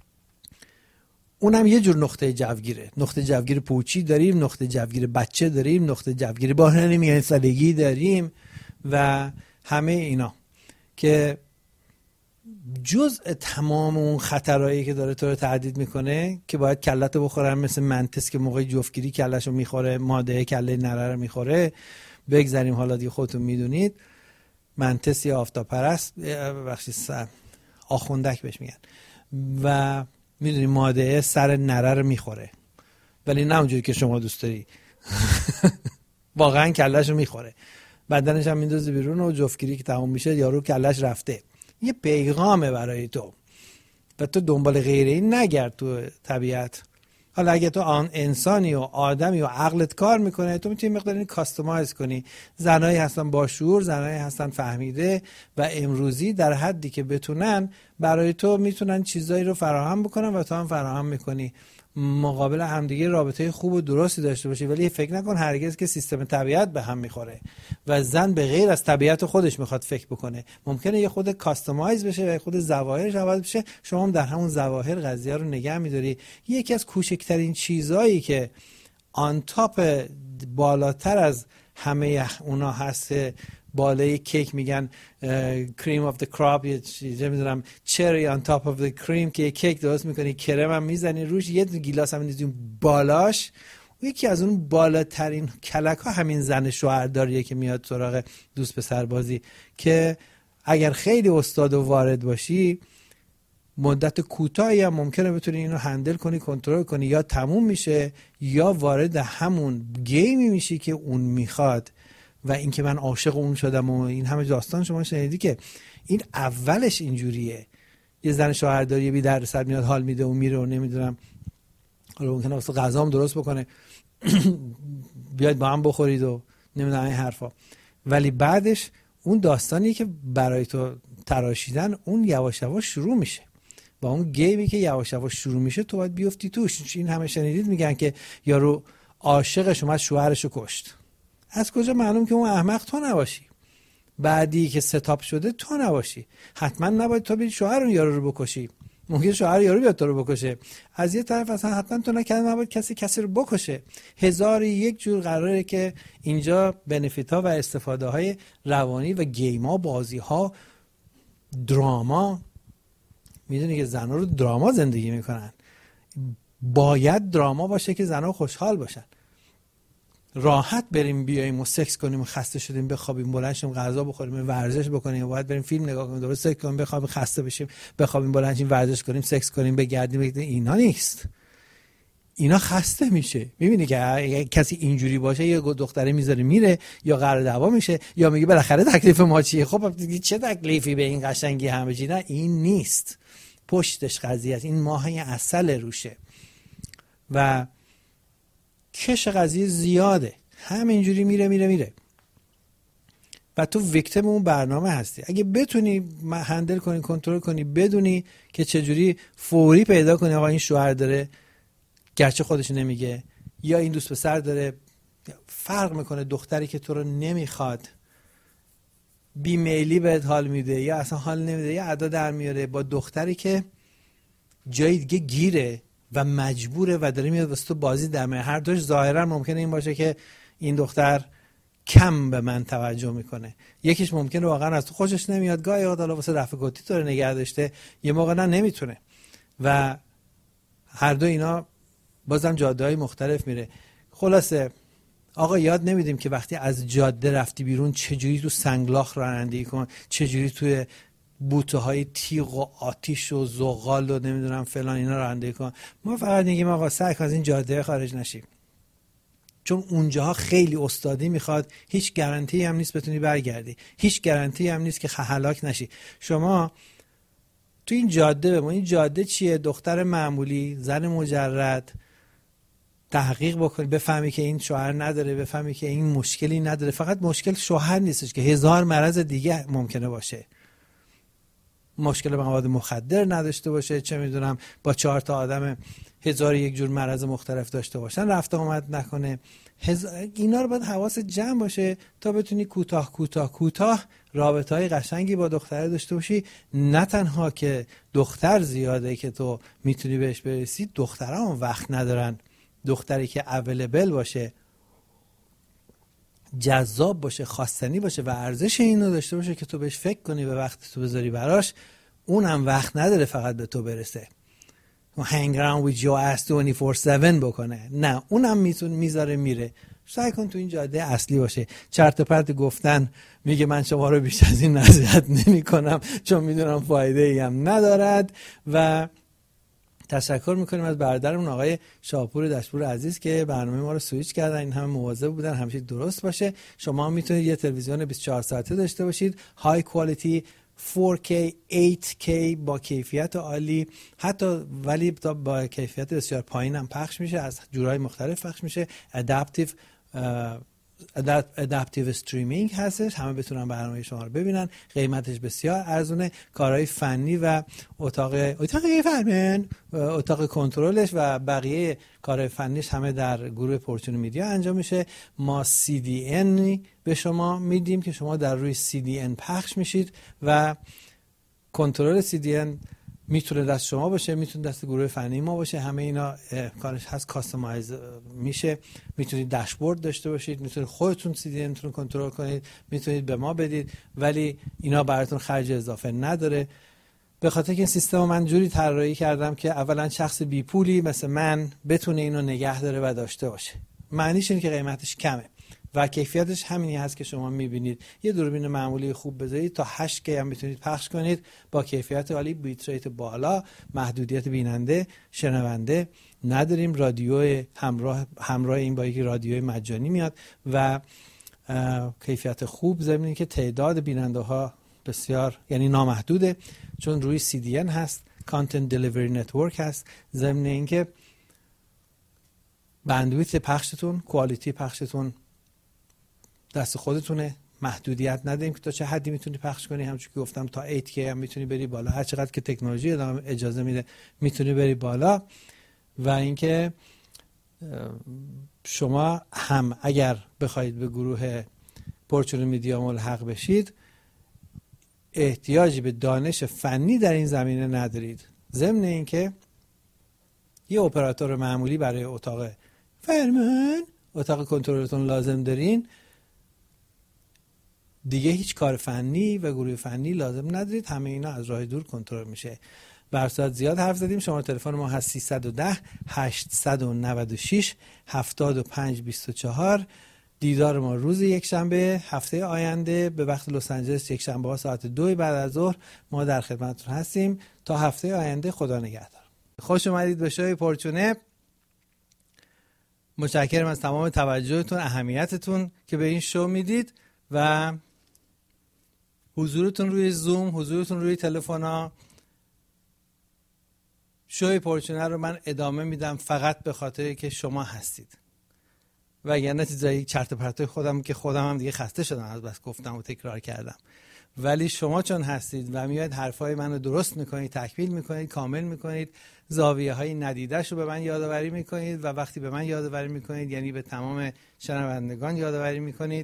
اونم یه جور نقطه جوگیره. نقطه جوگیر پوچی داریم، نقطه جوگیر بچه داریم، نقطه جوگیر بحران میان سالگی داریم و همه اینا که جزء تمام اون خطرهایی که داره تو رو تهدید میکنه که باید کلتو بخورن، مثل منتس که موقع جفتگیری کلشو میخوره، ماده کله نره رو میخوره. بگذاریم حالا دیگه خودتون میدونید. منتس یا آفتاب پرست، بخشی آخوندک بهش میگن و میدونی ماده سر نره رو میخوره، ولی نه اونجوری که شما دوست داری. واقعا کلش رو میخوره، بدنش هم میندازه بیرون و جفتگیری که تموم میشه یارو کلش رفته. یه پیغامه برای تو و تو دنبال غیره این نگرد تو طبیعت. حالا اگه تو آن انسانی و آدمی و عقلت کار میکنه، تو میتونی مقداری کاستومایز کنی. زنایی هستن با شعور، زنایی هستن فهمیده و امروزی در حدی که بتونن برای تو میتونن چیزایی رو فراهم بکنن و تو هم فراهم میکنی. مقابل همدیگه رابطه خوب و درستی داشته باشی، ولی فکر نکن هرگز که سیستم طبیعت به هم میخوره و زن به غیر از طبیعت خودش میخواد فکر بکنه. ممکنه یه خود کاستومایز بشه و خود ظواهرش عوض بشه، شما هم در همون ظواهر قضیه رو نگه میداری. یکی از کوچکترین چیزایی که آن تاپ بالاتر از همه اونا هست بالای کیک میگن کریم اف د کراپ، یه چیزی میذارم چری آن تاپ اف د کریم که کیک درست میکنی، کرم هم میزنی روش، یه گیلاس هم میذاری بالاش. یکی از اون بالاترین کلک ها همین زن شوهرداریه که میاد سراغ دوست پسر بازی، که اگر خیلی استاد و وارد باشی مدت کوتاهی هم ممکنه بتونی اینو هندل کنی، کنترل کنی، یا تموم میشه یا وارد همون گیمی میشی که اون میخواد. و اینکه من عاشق اون شدم و این همه داستان شما شنیدی که این اولش اینجوریه. یه زن شوهرداری بی درد سر میاد حال میده و میره و نمیدونم حالا ممکنه واسه غذام درست بکنه بیاید با هم بخورید و نمیدونم این حرفا، ولی بعدش اون داستانی که برای تو تراشیدن اون یواش یواش شروع میشه. با اون گیمی که یواش یواش شروع میشه تو باید بیفتی توش. این همه شنیدید میگن که یارو عاشقش اومد شوهرشو کشت. از کجا معلوم که اون احمق تو نباشی؟ بعدی که ستاپ شده تو نباشی. حتما نباید تو بری شوهر اون یارو رو بکشی. ممکن شوهر یارو بیاد تو رو بکشه. از یه طرف اصلا حتما تو نکرد نباید کسی کسی رو بکشه. هزار یک جور قراره که اینجا بنفیت ها و استفاده های روانی و گیم ها، بازی ها، دراما. میدونی که زنها رو دراما زندگی میکنن. باید دراما باشه که زنها خوشحال باشن. راحت بریم بیاییم و سکس کنیم و خسته شدیم بخوابیم، بلند شیم غذا بخوریم، ورزش بکنیم، باید بریم فیلم نگاه کنیم، دوباره سکس کنیم، بخوابیم، خسته بشیم، بخوابیم، بلند شیم ورزش کنیم، سکس کنیم، بگردیم. اینا نیست. اینا خسته میشه. میبینی که اگه کسی اینجوری باشه یه دختره میذاره میره، یا قرار دعوا میشه، یا میگه بالاخره تکلیف ما چیه؟ خب چه تکلیفی به این قشنگی همه چی؟ نه این نیست. پشتش قضیه است. این ماهی عسل روشه و کش قضیه زیاده. همینجوری میره میره میره و تو ویکتیم اون برنامه هستی. اگه بتونی هندل کنی، کنترل کنی، بدونی که چجوری فوری پیدا کنی آقا این شوهر داره گرچه خودش نمیگه، یا این دوست پسر داره فرق میکنه، دختری که تو رو نمیخواد بیمیلی بهت حال میده یا اصلا حال نمیده، یا ادا در میاره با دختری که جای دیگه گیره و مجبوره و داره میاد واسه تو بازی دمه. هر دوش ظاهرا ممکنه این باشه که این دختر کم به من توجه میکنه، یکیش ممکنه واقعا از تو خوشش نمیاد، گاهی اوقات حالا واسه رفع گوتی تو رو نگه داشته، یه موقع نه نمیتونه. و هر دو اینا بازم جاده‌های مختلف میره. خلاصه آقا یاد نمیدیم که وقتی از جاده رفتی بیرون چجوری تو سنگلاخ رانندگی کن، چجوری توی بوته های تیغ و آتیش و زغال و نمیدونم فلان اینا رانندگی کن. ما فقط میگیم آقا سعی کن از این جاده خارج نشی، چون اونجاها خیلی استادی میخواد. هیچ گارانتی هم نیست بتونی برگردی، هیچ گارانتی هم نیست که هلاک نشی. شما تو این جاده بمون. این جاده چیه؟ دختر معمولی، زن مجرد، تحقیق بکنی بفهمی که این شوهر نداره، بفهمی که این مشکلی نداره. فقط مشکل شوهر نیستش که هزار مرض دیگه ممکنه باشه. مشکل مواد مخدر نداشته باشه، چه میدونم با چهار تا آدم هزار یک جور مرض مختلف داشته باشن، رفت آمد نکنه. هزار... اینا رو باید حواس جمع باشه تا بتونی کوتاه کوتاه کوتاه رابطه‌های قشنگی با دختره داشته باشی. نه تنها که دختر زیاده که تو میتونی بهش برسی، دخترها هم وقت ندارن. دختری که اویلیبل باشه، جذاب باشه، خواستنی باشه و ارزش اینو داشته باشه که تو بهش فکر کنی و وقت تو بذاری براش، اونم وقت نداره فقط به تو برسه و hang around with your ass twenty-four seven بکنه. نه، اونم میتونه میذاره میره. سعی کن تو این جاده اصلی باشه. چرت و پرت گفتن میگه من شما رو بیش از این نصیحت نمی کنم چون میدونم فایده ای هم ندارد. و تشکر میکنیم از برادرمون آقای شاپور دشپور عزیز که برنامه ما رو سویچ کردن. این همه مواظب بودن همیشه درست باشه. شما هم میتونید یه تلویزیون بیست و چهار ساعته داشته باشید، های کوالیتی فور کی هشت کی با کیفیت عالی، حتی ولی با کیفیت بسیار پایین هم پخش میشه، از جورهای مختلف پخش میشه. ادپتیو ادپتیو استریمینگ هستش، همه بتونن برنامه شما رو ببینن. قیمتش بسیار ارزونه. کارهای فنی و اتاق اتاق فنی، اتاق کنترلش و بقیه کارهای فنیش همه در گروه پورچون میدیا انجام میشه. ما سی دی ان به شما میدیم که شما در روی سی دی ان پخش میشید و کنترل سی دی ان میتونه دست شما باشه، میتونه دست گروه فنی ما باشه، همه اینا کارش هست، کاستماایز میشه. میتونید داشبورد داشته باشید، میتونید خودتون سی دی انتون کنترل کنید، میتونید به ما بدید، ولی اینا براتون خرج اضافه نداره. به خاطر که این سیستم من جوری طراحی کردم که اولا شخص بی پولی مثل من بتونه اینو نگه داره و داشته باشه. معنیش اینه که قیمتش کمه و کیفیتش همینی هست که شما میبینید. یه دوربین معمولی خوب بذارید تا هشت کی هم میتونید پخش کنید با کیفیت عالی، بیت ریت بالا، محدودیت بیننده شنونده نداریم، رادیو همراه همراه این با یک رادیوی مجانی میاد و کیفیت خوب، ضمن اینکه تعداد بیننده ها بسیار یعنی نامحدوده چون روی سی دی ان هست، کانتنت دیلیوری نتورک هست، ضمن اینکه بندویت پخشتون، کوالیتی پخشتون دست خودتونه، محدودیت نداریم که تا چه حدی میتونی پخش کنی. همونجوری که گفتم تا هشت کی هم میتونی بری بالا، هر چقدر که تکنولوژی اجازه میده میتونی بری بالا. و اینکه شما هم اگر بخواید به گروه پورچون میدیا ملحق بشید احتیاجی به دانش فنی در این زمینه ندارید، ضمن اینکه یه اپراتور معمولی برای اتاق فرمان، اتاق کنترلتون لازم دارین، دیگه هیچ کار فنی و گروه فنی لازم ندارید، همه اینا از راه دور کنترل میشه. برصد زیاد حرف زدیم. شماره تلفن ما هست سیصد و ده هشتصد و نود و شش هفتاد و پنج بیست و چهار. دیدار ما روز یک شنبه هفته آینده به وقت لس آنجلس، یک شنبه ها ساعت دو بعد از ظهر ما در خدمتتون هستیم. تا هفته آینده خدا نگهدار. خوش اومدید به شوی پورچونه. متشکرم از تمام توجهتون، اهمیتتون که به این شو میدید و حضورتون روی زوم، حضورتون روی تلفن‌ها. شوی پورچونه رو من ادامه میدم فقط به خاطر که شما هستید، وگرنه چیزایی چرت و پرتای خودم که خودم هم دیگه خسته شدم از بس گفتم و تکرار کردم. ولی شما چون هستید و میاد حرفای منو درست میکنید، تکمیل میکنید، کامل میکنید، زاویه های ندیده‌شو به من یادآوری میکنید و وقتی به من یادآوری میکنید یعنی به تمام شنوندگان یادآوری میکنید.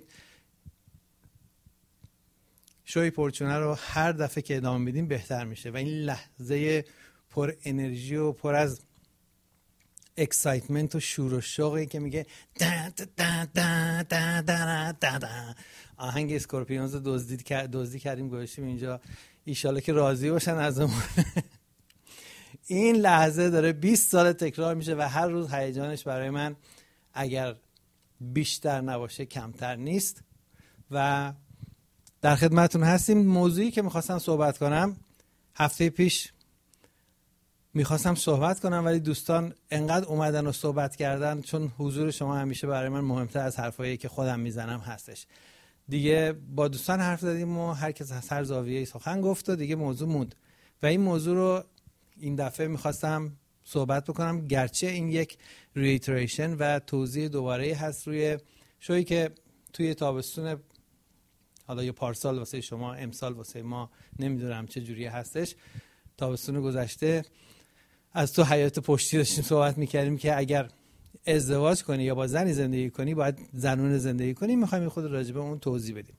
شوی پورچونه رو هر دفعه که ادامه میدیم بهتر میشه و این لحظه پر انرژی و پر از اکسایتمنت و شور و شوقی که میگه دا دا دا دا دا دا دا. آهنگ اسکورپیونز رو دزدی دزدی کردیم گذاشتیم اینجا، ایشالا که راضی باشن ازمون. این لحظه داره بیست سال تکرار میشه و هر روز هیجانش برای من اگر بیشتر نباشه کمتر نیست. و در خدمتتون هستیم. موضوعی که میخواستم صحبت کنم، هفته پیش میخواستم صحبت کنم ولی دوستان انقدر اومدن و صحبت کردن، چون حضور شما همیشه برای من مهمتر از حرفایی که خودم میزنم هستش. دیگه با دوستان حرف زدیم و هر کس از هر زاویه‌ای سخن گفت و دیگه موضوع موند و این موضوع رو این دفعه میخواستم صحبت بکنم، گرچه این یک ریتریشن و توضیح دوباره هست روی شویی که توی تابستون، حالا یا پارسال واسه شما، امسال واسه ما نمیدونم چه جوری هستش، تابستون گذشته از تو حیات پشتی داشتیم صحبت میکردیم که اگر ازدواج کنی یا با زنی زندگی کنی باید زنونه زندگی کنی. میخوایم خود راجع به اون توضیح بدیم.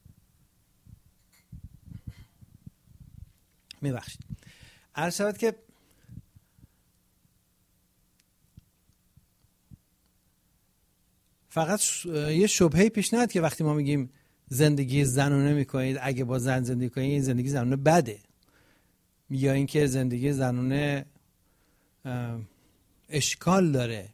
میبخشید. عرض شود که فقط یه شبهه‌ای پیش نیاد که وقتی ما میگیم زندگی زنونه میکنید، اگه با زن زندگی کنید این زندگی زنونه بده، یا اینکه زندگی زنونه اشکال داره.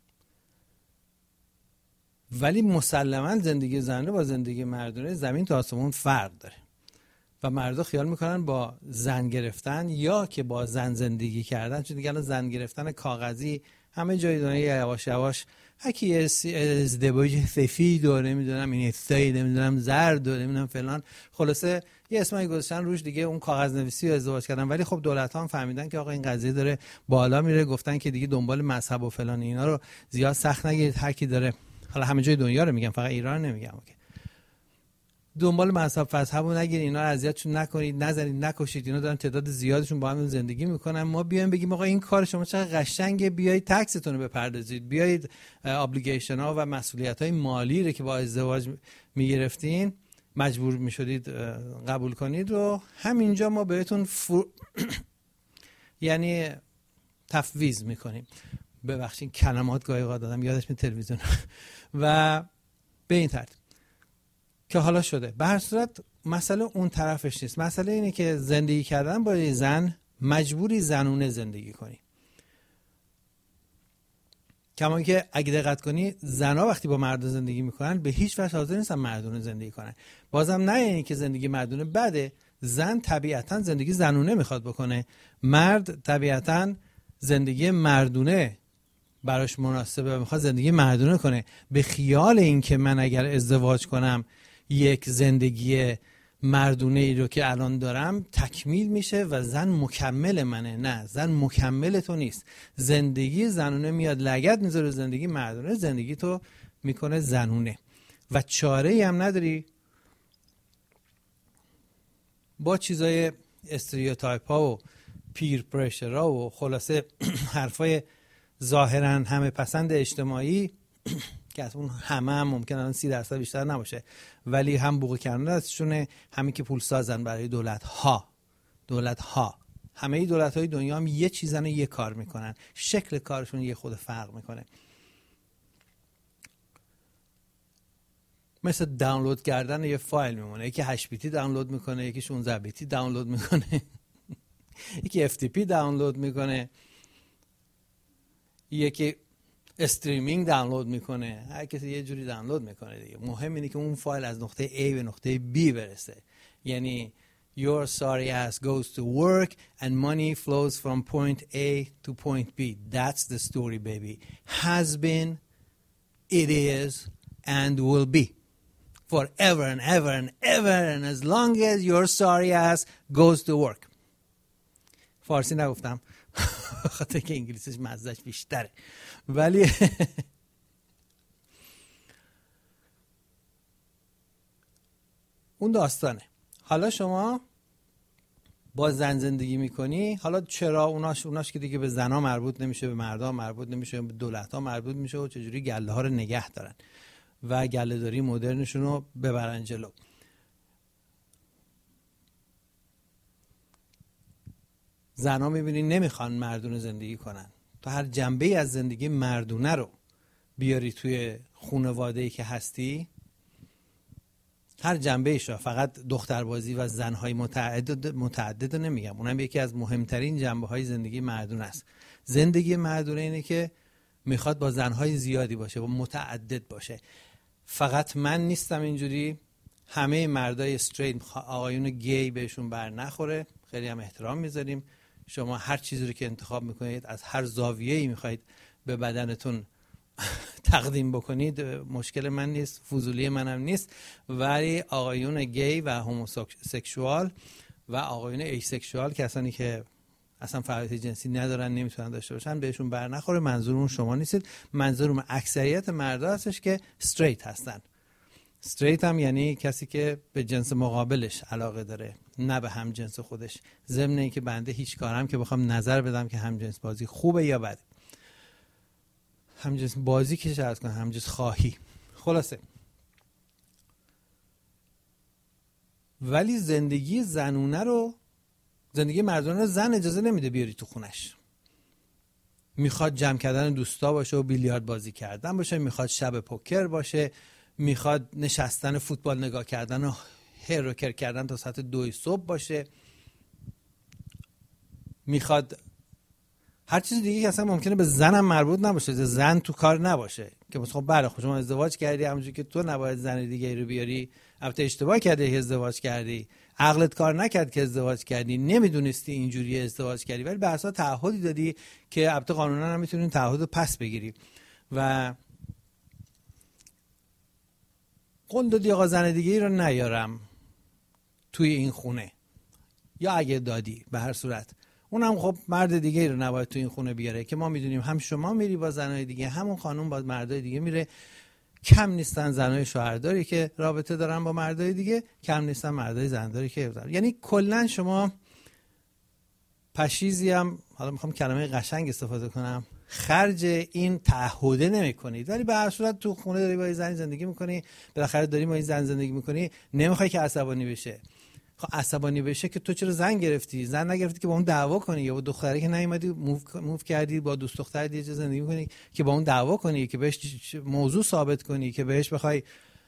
ولی مسلما زندگی زنونه با زندگی مردونه زمین تا آسمون فرق داره و مردا خیال میکنن با زن گرفتن یا که با زن زندگی کردن، چون دیگه الان زن گرفتن کاغذی همه جای دنیا یواش یواش هکی ازدواج سفید و نمیدونم این استایل نمیدونم زرد و نمیدونم فلان، خلاصه یه اسمایی گذاشتن روش دیگه، اون کاغذ نویسی و ازدواج کردن. ولی خب دولت ها هم فهمیدن که آقا این قضیه داره بالا میره، گفتن که دیگه دنبال مذهب و فلان اینا رو زیاد سخت نگیرید. هر کی داره، حالا همه جای دنیا رو میگم، فقط ایران نمیگم، دنبال مذهب فذهبو نگیرید، اینا رو اذیتشون نکنید، نزنید، نکشید. اینا دارن تعداد زیادشون با هم زندگی میکنن. ما بیایم بگیم آقا این کار شما چقدر قشنگه، بیایید تکستون رو بپردازید، بیایید ابلیگیشن ها و مسئولیت های مالی رو که با ازدواج میگرفتین مجبور میشدید قبول کنید رو همینجا ما بهتون فر... یعنی تفویض میکنیم. ببخشید کلمات گاهی اوقات دادم یادش می تلویزیون و به این ترتیب که حالا شده. به هر صورت مسئله اون طرفش نیست. مسئله اینه که زندگی کردن با یه زن مجبوری زنونه زندگی کنی. کما که اگه دقت کنی زنها وقتی با مرد زندگی میکنن به هیچ وجه حاضر نیستن مردونه زندگی کنن. بازم نه یعنی که زندگی مردونه بده. زن طبیعتا زندگی زنونه میخواد بکنه، مرد طبیعتا زندگی مردونه براش مناسبه، میخواد زندگی مردونه کنه. به خیال این که من اگر ازدواج کنم یک زندگی مردونه ای رو که الان دارم تکمیل میشه و زن مکمل منه. نه، زن مکمل تو نیست. زندگی زنونه میاد لگد میذاره زندگی مردونه، زندگی تو میکنه زنونه و چاره ای هم نداری با چیزای استریوتایپ ها و پیر پرشر ها و خلاصه حرفای ظاهرا همه پسند اجتماعی که از اون همه هم ممکنه الان سی درصد بیشتر نباشه، ولی هم بوق کردن ازشونه، همین که پول سازن برای دولت ها دولت ها همه ای دولت های دنیا هم یه چیزن یه کار میکنن، شکل کارشون یه خود فرق میکنه. مثل دانلود کردن یه فایل میمونه، یکی هشت بیتی دانلود میکنه، یکی شانزده بیتی دانلود میکنه، یکی اف تی پی دانلود میکنه، یکی استریمینگ دانلود میکنه. هر کسی یه جوری دانلود میکنه دیگه. مهم اینه که اون فایل از نقطه A به نقطه B برسه. یعنی your sorry ass goes to work and money flows from point A to point B. That's the story, baby. Has been, it is, and will be. Forever and ever and ever and as long as your sorry ass goes to work. فارسی نگفتم خاطر که انگلیسیش مزهش بیشتره، ولی اون داستانه. حالا شما با زن زندگی میکنی، حالا چرا اوناش اوناش که دیگه به زنها مربوط نمیشه، به مردها مربوط نمیشه، به دولتها مربوط میشه و چجوری گله ها رو نگه دارن و گله داری مدرنشون رو ببرن جلو. زنها میبینی نمیخوان مردونه زندگی کنن. تو هر جنبه از زندگی مردونه رو بیاری توی خانواده‌ای که هستی، هر جنبه‌ایش رو، فقط دختربازی و زنهای متعدد متعدد نمیگم، اونم یکی از مهمترین جنبه‌های زندگی مردونه است. زندگی مردونه اینه که میخواد با زنهای زیادی باشه و متعدد باشه. فقط من نیستم اینجوری، همه مردای استریت، آقایون گی بهشون بر نخوره، خیلی هم احترام میذاریم. شما هر چیزی رو که انتخاب میکنید، از هر زاویه‌ای میخواید به بدنتون تقدیم بکنید، مشکل من نیست، فضولی منم نیست. ولی آقایون گی و هوموسکسوال و آقایون ایسکشوال، کسانی که اصلا فعالیت جنسی ندارن، نمیتونن داشته باشن، بهشون بر نخوره. منظورم شما نیستید، منظورم اکثریت مردا هستش که استریت هستن. استریت هم یعنی کسی که به جنس مقابلش علاقه داره، نه به هم جنس خودش. ضمن اینکه بنده هیچ کارم که بخوام نظر بدم که هم جنس بازی خوبه یا بده، هم جنس بازی که شرط کنه، هم جنس خواهی، خلاصه. ولی زندگی زنونه رو، زندگی مردانه رو زن اجازه نمیده بیاری تو خونش. میخواد جمع کردن دوستا باشه و بیلیارد بازی کردن باشه، میخواد شب پوکر باشه، میخواد نشستن فوتبال نگاه کردن و هروکر کردن تا ساعت دوی صبح باشه، میخواد هر چیز دیگه که اصلا ممکنه به زنم مربوط نباشه، زن تو کار نباشه. که خب بله، خب شما ازدواج کردی، همونجوری که تو نباید زن دیگه رو بیاری. البته اشتباه کردی که ازدواج کردی، عقلت کار نکرد که ازدواج کردی، نمیدونستی اینجوری ازدواج کردی، ولی به اساس تعهدی دادی که البته قانونا هم میتونی تعهد رو پس بگیری و قول دادی آقا زن دیگه رو نیارم توی این خونه، یا اگه دادی به هر صورت اونم خب مرد دیگه رو نباید توی این خونه بیاره. که ما میدونیم هم شما میری با زنای دیگه، همون خانوم با مردای دیگه میره. کم نیستن زنای شوهرداری که رابطه دارن با مردای دیگه، کم نیستن مردای زنداری که دارن. یعنی کلا شما پشیزی هم، حالا میخوام کلمه قشنگ استفاده کنم، خرج این تعهده نمی کنید، ولی به هر صورت تو خونه داری با زن زندگی میکنی، بالاخره داری با این زن زندگی میکنی، نمیخوای که عصبانی بشه. خب عصبانی بشه که تو چرا زن گرفتی؟ زن نگرفتی که با اون دعوا کنی، یا با دختری که نیومدی موو موو کردی با دوست دختر دیگه زندگی کنی که با اون دعوا کنی، که بهش موضوع ثابت کنی، که بهش بخوای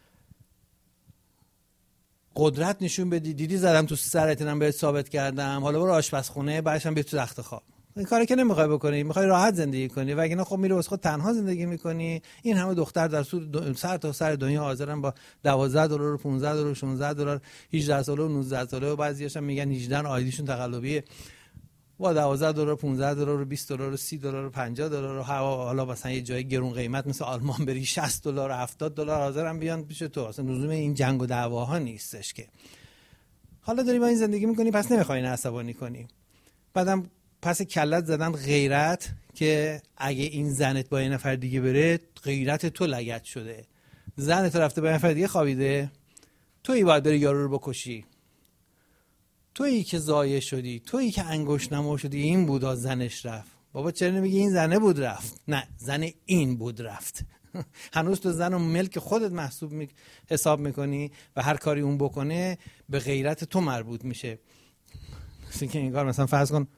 قدرت نشون بدی. دیدی زدم تو سرت، اینم بهت ثابت کردم، حالا برو آشپزخونه، بعدش هم بیا تو تخت خواب. این کاری که نمیخوای بکنی، میخوای راحت زندگی کنی، وگرنه خب میره واسه خود تنها زندگی میکنی. این همه دختر در سر تا سر دنیا حاضرن با دوازده دلار و پانزده دلار و شانزده دلار، هجده ساله و نوزده ساله و بعضیاش هم میگن هجده آیدیشون تقلبیه، با دوازده دلار و پانزده دلار و بیست دلار و سی دلار و پنجاه دلار و حالا مثلا یه جای گرون قیمت مثل آلمان بری شصت دلار و هفتاد دلار حاضرن بیان پیش تو. اصلا لزوم این جنگ و دعواها نیستش که. حالا داری با این زندگی میکنی، پس نمیخوای نه عصبانی کنی. بعدم پس کلت زدن غیرت که اگه این زنت با یه نفر دیگه بره، غیرت تو لگد شده. زنت رفته با یه نفر دیگه خوابیده، تویی باید بری یارو رو بکشی، تویی که ضایع شدی، تویی که انگشت نما شدی. این بود زنش رفت. بابا چرا نمیگی این زنه بود رفت؟ نه، زن این بود رفت. هنوز تو زن و ملک خودت محسوب می... حساب میکنی و هر کاری اون بکنه به غیرت تو مربوط میشه. مثل که این کار مثلا فرض کن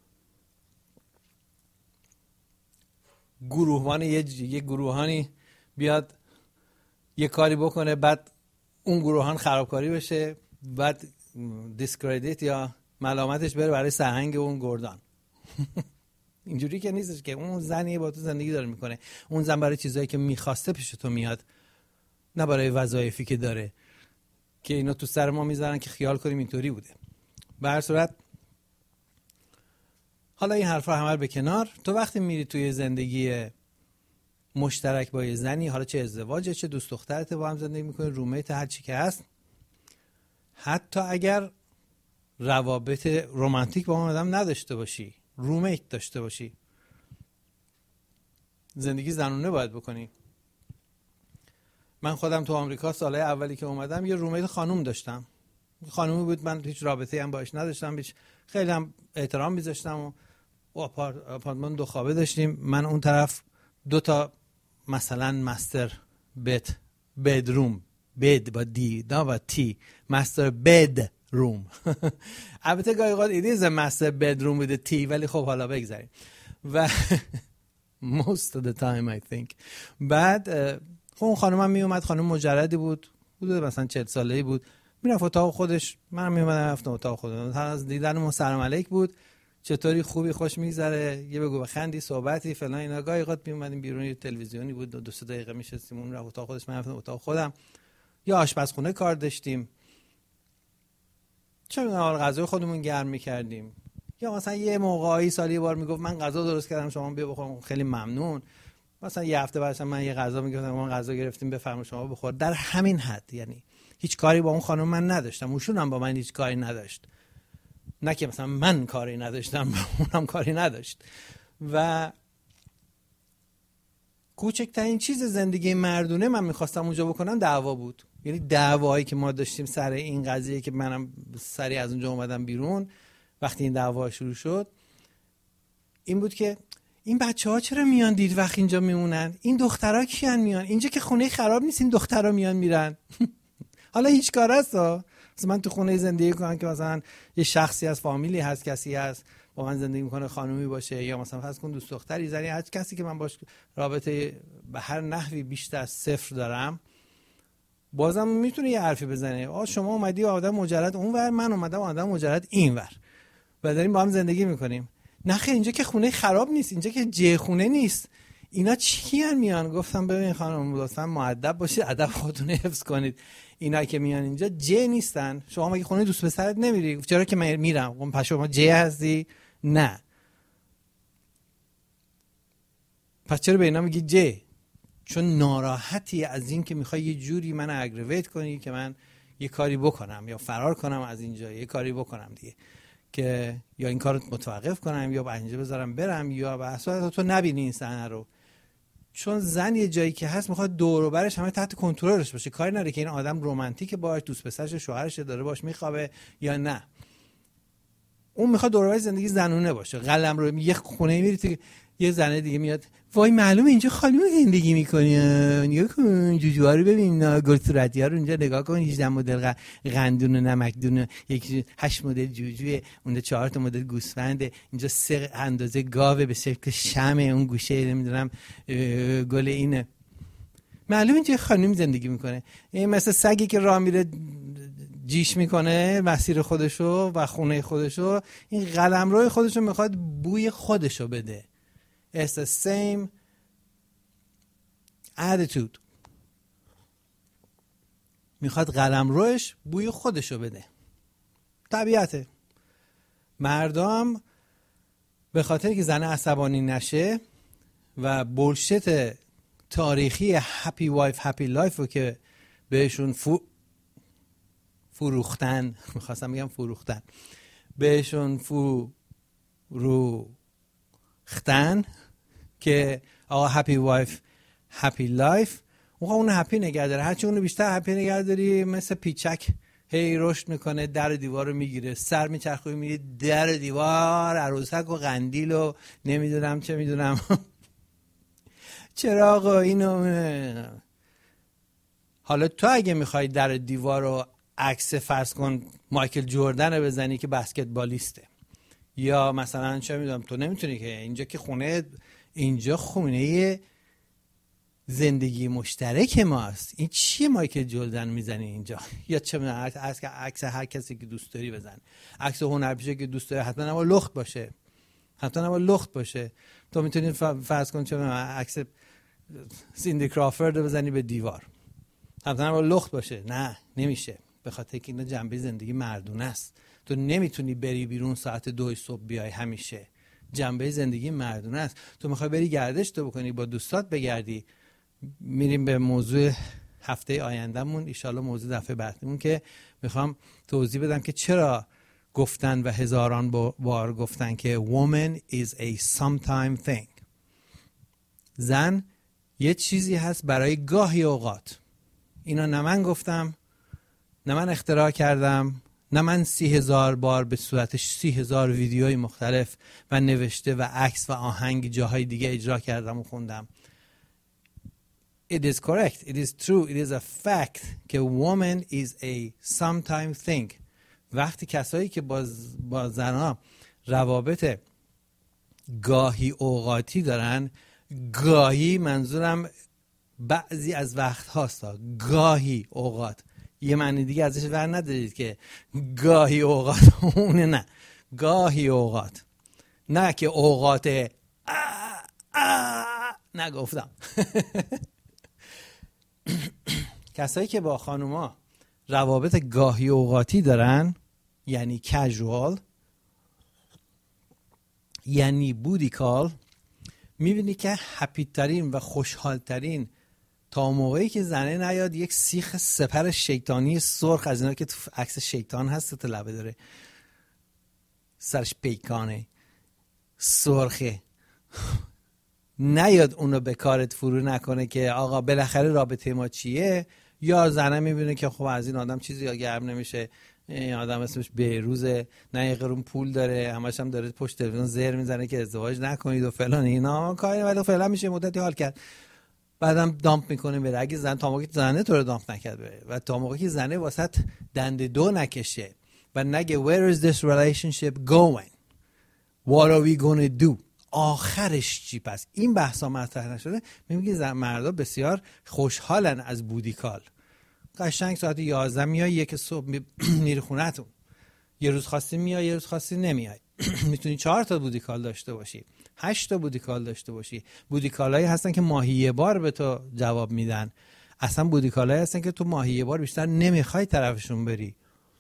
گروهان یه یه گروهانی بیاد یه کاری بکنه، بعد اون گروهان خرابکاری بشه، بعد دیسکردیت یا ملامتش بره برای سرهنگ اون گردان. اینجوری که نیستش که اون زنی با تو زندگی داره میکنه. اون زن برای چیزایی که میخواسته پیش تو میاد، نه برای وظایفی که داره که اینا تو سر ما میذارن که خیال کنیم اینطوری بوده. به هر صورت حالا این حرفا همه به کنار، تو وقتی میری توی زندگی مشترک با یه زنی، حالا چه ازدواجه چه دوست دخترت، با هم زندگی میکنی، رومیت، هر چی که هست، حتی اگر روابط رمانتیک با اون آدم نداشته باشی، رومیت داشته باشی، زندگی زنونه باید بکنی. من خودم تو آمریکا سالهای اولی که اومدم یه رومیت خانوم داشتم. خانومی بود، من هیچ رابطه‌ای هم باهاش نداشتم، هیچ، خیلی هم احترام می‌ذاشتم و آپارتمان دو خوابه داشتیم. من اون طرف دو تا مثلا مستر بد بدروم، بد با دی نه با تی، مستر بد روم. البته گاهی اوقات ایدیز مستر بدروم with تی، ولی خب حالا بگذاریم. و most of the time I think. بعد خب اون خانم می اومد، خانم مجردی بود، حدود مثلا چهل ساله‌ای بود، میرفت اتاق خودش، منم می اومدم رفتم اتاق خودم. هر از دیدن ما سلام علیک بود، چطوری، خوبی، خوش میگذره، یه بگو بخندی، صحبتی فلان اینا. گاهی اوقات می اومدیم بیرون، تلویزیونی بود، دو, دو سه دقیقه میشستیم، اون رفت اتاق خودش، من رفتم اتاق خودم. یا آشپزخونه کار داشتیم، چه می‌دونم غذای خودمون گرم می‌کردیم، یا مثلا یه موقعی سالی یه بار میگفت من غذا درست کردم شما بیا بخور، خیلی ممنون. مثلا یه هفته بعدش من یه غذا میگفتم من غذا گرفتیم بفرمایید شما بخور. در همین حد، یعنی هیچ کاری با اون خانم من نداشتم، اونشون هم با من هیچ کاری نداشت. نه که مثلا من کاری نداشتم اونم کاری نداشت. و کوچکترین چیز زندگی مردونه من میخواستم اونجا بکنم دعوا بود. یعنی دعوایی که ما داشتیم سر این قضیه که منم سری از اونجا اومدم بیرون، وقتی این دعوا شروع شد این بود که این بچه‌ها چرا میان دید وقت اینجا میمونن؟ این دخترها کیان میان؟ اینجا که خونه خراب نیست، این دخترها میان میرن. حالا هیچ کار است ها. مثلا من تو خونه زندگی کنم که مثلا یه شخصی از فامیلی هست، کسی هست با من زندگی میکنه، خانومی باشه، یا مثلا فرض کن دوست دختری زنی، هر کسی که من باش رابطه به هر نحوی بیشتر از صفر دارم، بازم میتونه یه حرفی بزنه. آ شما اومدی آدم مجرد اونور، من اومدم آدم مجرد اینور و داریم با هم زندگی میکنیم. نخه اینجا که خونه خراب نیست، اینجا که جه خونه نیست. اینا چیان میان؟ گفتم ببین خانم لطفا مؤدب باشید، ادب خودتون حفظ کنید. اینا که میان اینجا جه نیستن. شما مگه خونه دوست پسرت نمیری؟ چرا که من میرم؟ پس شما جه هستی؟ نه. پس چرا به اینا میگی جه؟ چون ناراحتی از این که میخوای یه جوری من اگریویت کنی که من یه کاری بکنم یا فرار کنم از اینجا، یه کاری بکنم دیگه، که یا این کارو متوقف کنم یا اینجا بذارم برم یا به اصلا تو نبینی این صحنه رو. چون زن یه جایی که هست میخواد دور و برش همه تحت کنترلش باشه، کاری نداره که این آدم رمانتیکه باهاش، دوست پسرش شوهرش داره باش میخوابه یا نه. اون میخواد دور و برش زندگی زنونه باشه. قلمرو یه خونه میری تو یه زنه دیگه میاد وای معلومه اینجا خانم زندگی میکنی، نگاه کن جوجوها رو ببین، گل صورتی ها رو اینجا نگاه کن، هجده مدل قندون و نمکدون، یکی هشت مدل جوجوه، اونجا چهار تا مدل گوسفنده، اینجا سه اندازه گاوه به شکل شمع، اون گوشه نمیدونم گل اینه. معلومه اینجا خانم زندگی میکنه. این مثل سگی که راه میره جیش میکنه مسیر خودشو و خونه خودشو، این قلمرو خودشو میخواد بوی خودشو بده. It's the same attitude. میخواد قلمروش بوی خودشو بده. طبیعته. مردم به خاطر که زن عصبانی نشه و بولشت تاریخی هپی وایف هپی لایف رو که بهشون فو... فروختن، میخواستم بگم فروختن، بهشون فروختن که آقا هپی وایف هپی لایف، اون اون هپی نگه داره. هرچی اونو بیشتر هپی نگه داری مثل پیچک هی رشد میکنه، در دیوار رو میگیره، سر میچرخه میگه در دیوار، عروسک و قندیل و نمیدونم چه میدونم چراغ و اینو. حالا تو اگه میخوای در دیوار رو عکس فرض کن مایکل جردن رو بزنی که بسکتبالیسته، یا مثلا چه میدونم، تو نمیتونی که اینجا که خونه، اینجا خونه زندگی مشترک ماست، این چیه مایکل جردن میزنی اینجا؟ یا چه میدونم عکس عکس هر کسی که دوست داری بزن، عکس هنرپیشه که دوست داری، حتما اما لخت باشه، حتما اما لخت باشه. تو میتونی فرض کن چه میدونم عکس سیندی کرافورد رو بزنی به دیوار، حتما اما لخت باشه. نه نمیشه، به خاطر که اینا جنبه زندگی مردونه است. تو نمیتونی بری بیرون ساعت دو صبح بیای، همیشه جنبه زندگی مردونه است. تو میخوای بری گردش تو بکنی، با دوستات بگردی. میریم به موضوع هفته آیندهمون، ان شاءالله موضوع دفعه بعدمون، که میخوام توضیح بدم که چرا گفتن و هزاران بار گفتن که woman is a sometime thing. زن یه چیزی هست برای گاهی اوقات. اینا نه من گفتم، نه من اختراع کردم، نه من سی هزار بار به صورتش سی هزار ویدیوی مختلف و نوشته و عکس و آهنگ جاهای دیگه اجرا کردم و خوندم. It is correct. It is true. It is a fact که woman is a sometime thing. وقتی کسایی که با, با زنها روابط گاهی اوقاتی دارن، گاهی منظورم بعضی از وقت هاستا، گاهی اوقات، یه معنی دیگه ازش ور ندارید که گاهی اوقات اونه، نه گاهی اوقات، نه که اوقات آه آه نگفتم. کسایی که با خانوما روابط گاهی اوقاتی دارن، یعنی کژوال، یعنی بودی کال، میبینی که هپی ترین و خوشحال ترین تا موقعی که زنه نیاد یک سیخ سپر شیطانی سرخ از اینا که تو عکس شیطان هست تو لبه داره، سرش پیکانه سرخه، نیاد اونو به کارت فرو نکنه که آقا بالاخره رابطه ما چیه. یا زنه میبینه که خب از این آدم چیزی یا گرم نمیشه، این آدم اسمش بهروزه، نه یه قرون پول داره، همش هم داره پشت تلویزیون زر میزنه که ازدواج نکنید و فلان اینا کاری، ولی فعلا میشه مدتی حال کرد، بعدم دامپ میکنه بره. اگه زن تا موقعی که زنه تو رو دامپ نکرد بره و تا موقعی که زنه واسط دنده دو نکشه و نگه where is this relationship going, what are we gonna do، آخرش چی؟ پس این بحثا مطرح نشده. میگه زن مردا بسیار خوشحالن از بودیکال. قشنگ ساعت یازده میای، یک صبح میری خونتون، یه روز خواستی میای، یه روز خواستی نمیای. میتونی چهار تا بودیکال داشته باشی، هشت تا بودیکال داشته باشی. بودیکالایی هستن که ماهی یه بار به تو جواب میدن، اصلا بودیکالایی هستن که تو ماهی یه بار بیشتر نمیخوای طرفشون بری.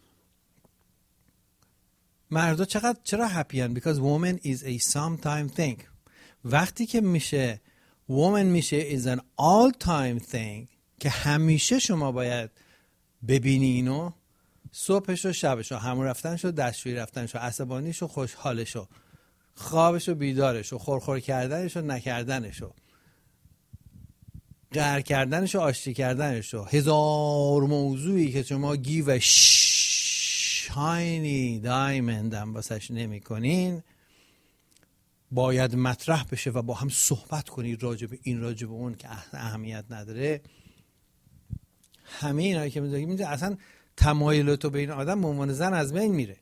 مردا چقدر چرا هپیان؟ because woman is a sometime thing. وقتی که میشه woman میشه is an all time thing که همیشه شما باید ببینی اینو، صبحش و شبش و همون رفتنش و دستشویی رفتنش و عصبانیش و خوشحالش و خوابش و بیدارش و خورخور کردنش و نکردنش و قهر کردنش و آشتی کردنش و هزار موضوعی که شما گیو شاینی دایمند هم واسش نمی کنین، باید مطرح بشه و با هم صحبت کنید راجع به این راجع به اون که اهمیت نداره. همه اینایی که میگم میگه اصلا تمایلات تو به این آدم به عنوان زن از بین میره.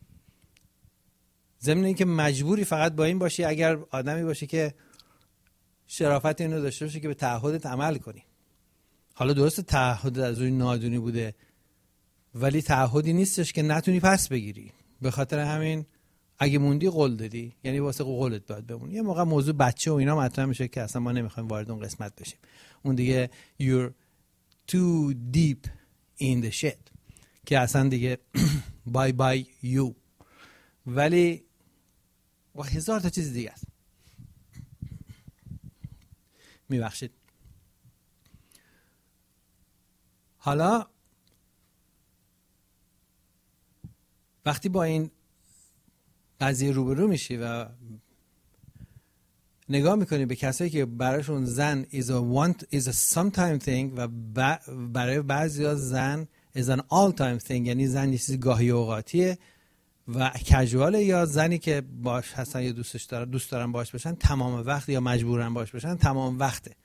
ضمن اینکه مجبوری فقط با این باشی اگر آدمی باشی که شرافت اینو داشته باشه که به تعهدت عمل کنی. حالا درست تعهد از روی نادونی بوده ولی تعهدی نیستش که نتونی پس بگیری. به خاطر همین اگه موندی قول دادی، یعنی واسه قولت باید بمونی. یه موقع موضوع بچه و اینا مطرح میشه که اصلا ما نمیخوایم وارد اون قسمت بشیم. اون دیگه you're too deep in the shit که اصلا دیگه bye bye you. ولی و هزار تا چیز دیگه است. میبخشید. حالا وقتی با این قضیه روبرو میشی و نگاه میکنی به کسایی که برایشون زن is a one is a sometime thing و برای بعضیا زن is an all time thing، یعنی زن یه چیزی گاهی اوقاتیه و کژوال، یا زنی که باش هستن یا دوستش دارن دوست دارن باش باشن تمام وقت یا مجبورن باش باشن تمام وقته.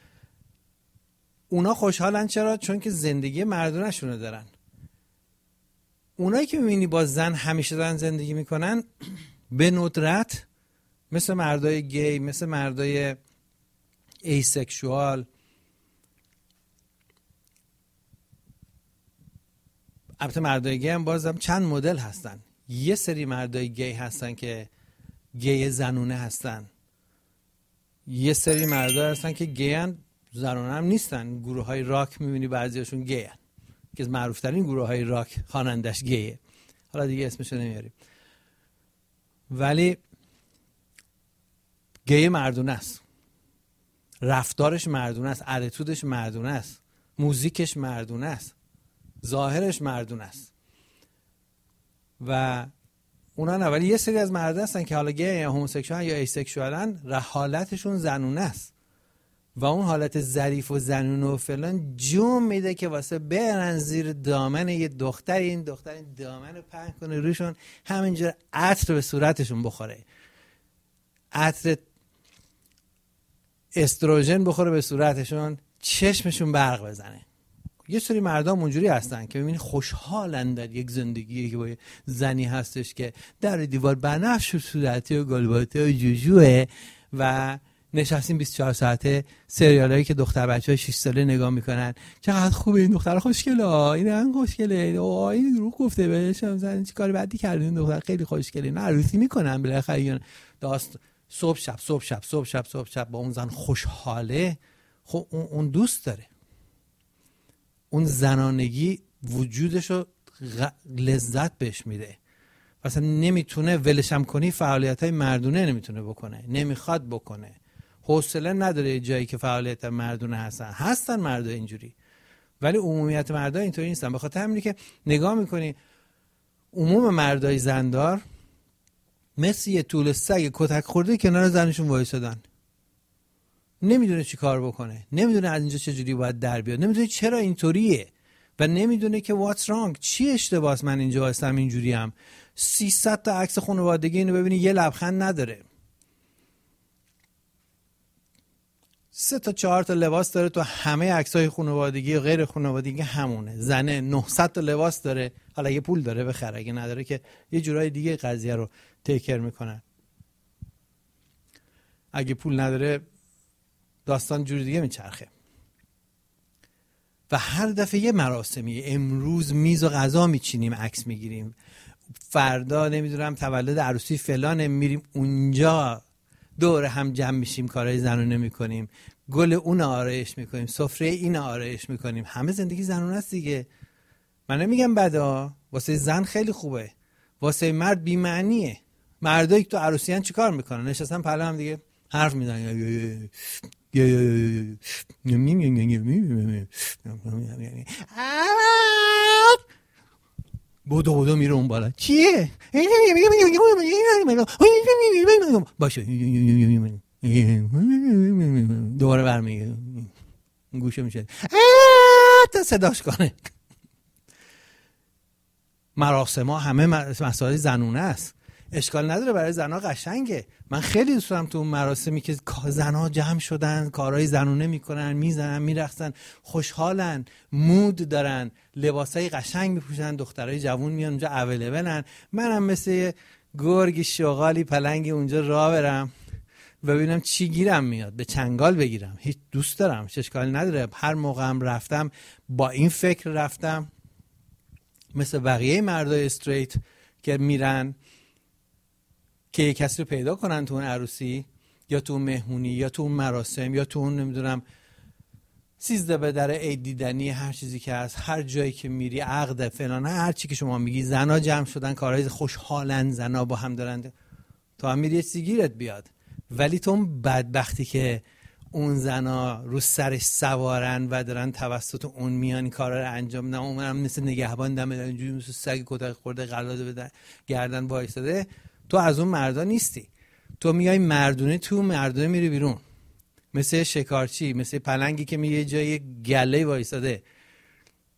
اونا خوشحالن. چرا؟ چون که زندگی مردونشونو دارن. اونایی که میبینی با زن همیشه دارن زندگی میکنن به ندرت مثل مردای گی، مثل مردای ایسکشوال، البته مردای گی هم بازم چند مدل هستن. یه سری مردای گی هستن که گی زنونه هستن، یه سری مردا هستن که گی هن زنونه هم نیستن. گروه های راک میبینی بعضیاشون گی هن که معروف ترین گروه های راک خوانندش گیه، حالا دیگه اسمشو نمیاریم. ولی گی مردونه است، رفتارش مردونه است، اتیتودش مردونه است، موزیکش مردونه است، ظاهرش مردونه است. و اونا نه، ولی یه سری از مرد هستن که حالا گی یا هوموسکشوال یا ایسکشوالن، حالتشون زنونه است و اون حالت ظریف و زنونه و فلان جون میده که واسه برن زیر دامن یه دختر، این دختر این دامن رو پهن کنه روشون، همینجور عطر به صورتشون بخوره، عطر استروژن بخوره به صورتشون، چشمشون برق بزنه. یه سری مردم اونجوری هستن که میبینی خوشحالن در یک زندگی که با زنی هستش که در دیوار بنفش و صورتی و گلباته و جوجوه و نشستیم بیست و چهار ساعته سریال هایی که دختر بچه های شش ساله نگاه میکنن. چقدر خوبه این دختر، خوشگله، این هم خوشگله، این رو گفته بهش چی کار بدی کردین، این دختر خیلی خوشگله، نه عروسی میکنن بالاخره داست صبح شب صبح شب صبح شب صبح شب با اون زن خوشحاله. خب اون دوست داره، اون زنانگی وجودشو لذت بهش میده. مثلا نمیتونه ولشم کنی، فعالیت‌های مردونه نمیتونه بکنه، نمیخواد بکنه، حوصله نداره جایی که فعالیت مردونه هستن. هستن مردا اینجوری ولی عمومیت مردا اینطوری نیستن. به خاطر همینه که نگاه میکنی عموم مردای زندار مثل یه طول سگ کتک خورده کنار زنشون وایسادن، نمیدونه چی کار بکنه، نمیدونه از اینجا چجوری باید در بیاد، نمیدونه چرا اینطوریه و نمیدونه که what's wrong، چی اشتباهه من اینجا هستم اینجوری هم. سیصد تا عکس خانوادگی اینو ببینی یه لبخند نداره، سه تا چهار تا لباس داره تو همه عکسای خانوادگی و غیر خانوادگی همونه. زنه نهصد تا لباس داره، حالا یه پول داره بخره، اگه نداره که یه جورای دیگه قضیه رو تیکر میکنن. اگه پول نداره داستان جوری دیگه میچرخه. و هر دفعه یه مراسمی، امروز میز و غذا میچینیم عکس میگیریم، فردا نمیدونم تولد عروسی فلانه میریم اونجا دور هم جمع میشیم کارهای زنونه میکنیم، گل اون آرایش میکنیم، سفره این آرایش میکنیم. همه زندگی زنونه است دیگه. من نمیگم بدا، واسه زن خیلی خوبه، واسه مرد بی‌معنیه. مردایی که تو عروسیان چیکار میکنن؟ نشستن پهلو هم دیگه حرف میزنن، بودو بودو میره اون بالا، چیه؟ باشه دوباره برمیگه گوشه میشه تا صداش کنه. مراسم ها همه مسائل زنونه است. اشکال نداره، برای زنها قشنگه. من خیلی دوست دارم تو اون مراسمی که زنها جمع شدن کارهای زنونه میکنن، میزنن، میرقصن، خوشحالن، مود دارن، لباسای قشنگ میپوشن، دخترای جوون میان اونجا اویلیبلن. منم مثل گرگ شغالی پلنگی اونجا راه برم و ببینم چی گیرم میاد، به چنگال بگیرم. هیچ دوست دارم، اشکال نداره. هر موقع هم رفتم با این فکر رفتم، مثل بقیه مردای استریت که میرن که یک کسی رو پیدا کنن تو اون عروسی یا تو اون مهمونی یا تو اون مراسم یا تو اون نمیدونم سیزده به در عید دیدنی، هر چیزی که هست، هر جایی که میری، عقد فلان، هر چی که شما میگی، زنا جمع شدن، کارهای خوشحالن، زنا با هم دارن، تو هم میری یه چیزی گیرت بیاد. ولی تو اون بدبختی که اون زنا رو سرش سوارن و دارن توسط اون میان کارا رو انجام میدن، اونم مثل نگهبان دم اینجوری مثل سگ کتک خورده قلاده بدن گردن وایساده، تو از اون مردا نیستی. تو میای مردونه، تو مردونه میری بیرون، مثل شکارچی، مثل پلنگی که میگه جای گله وایساده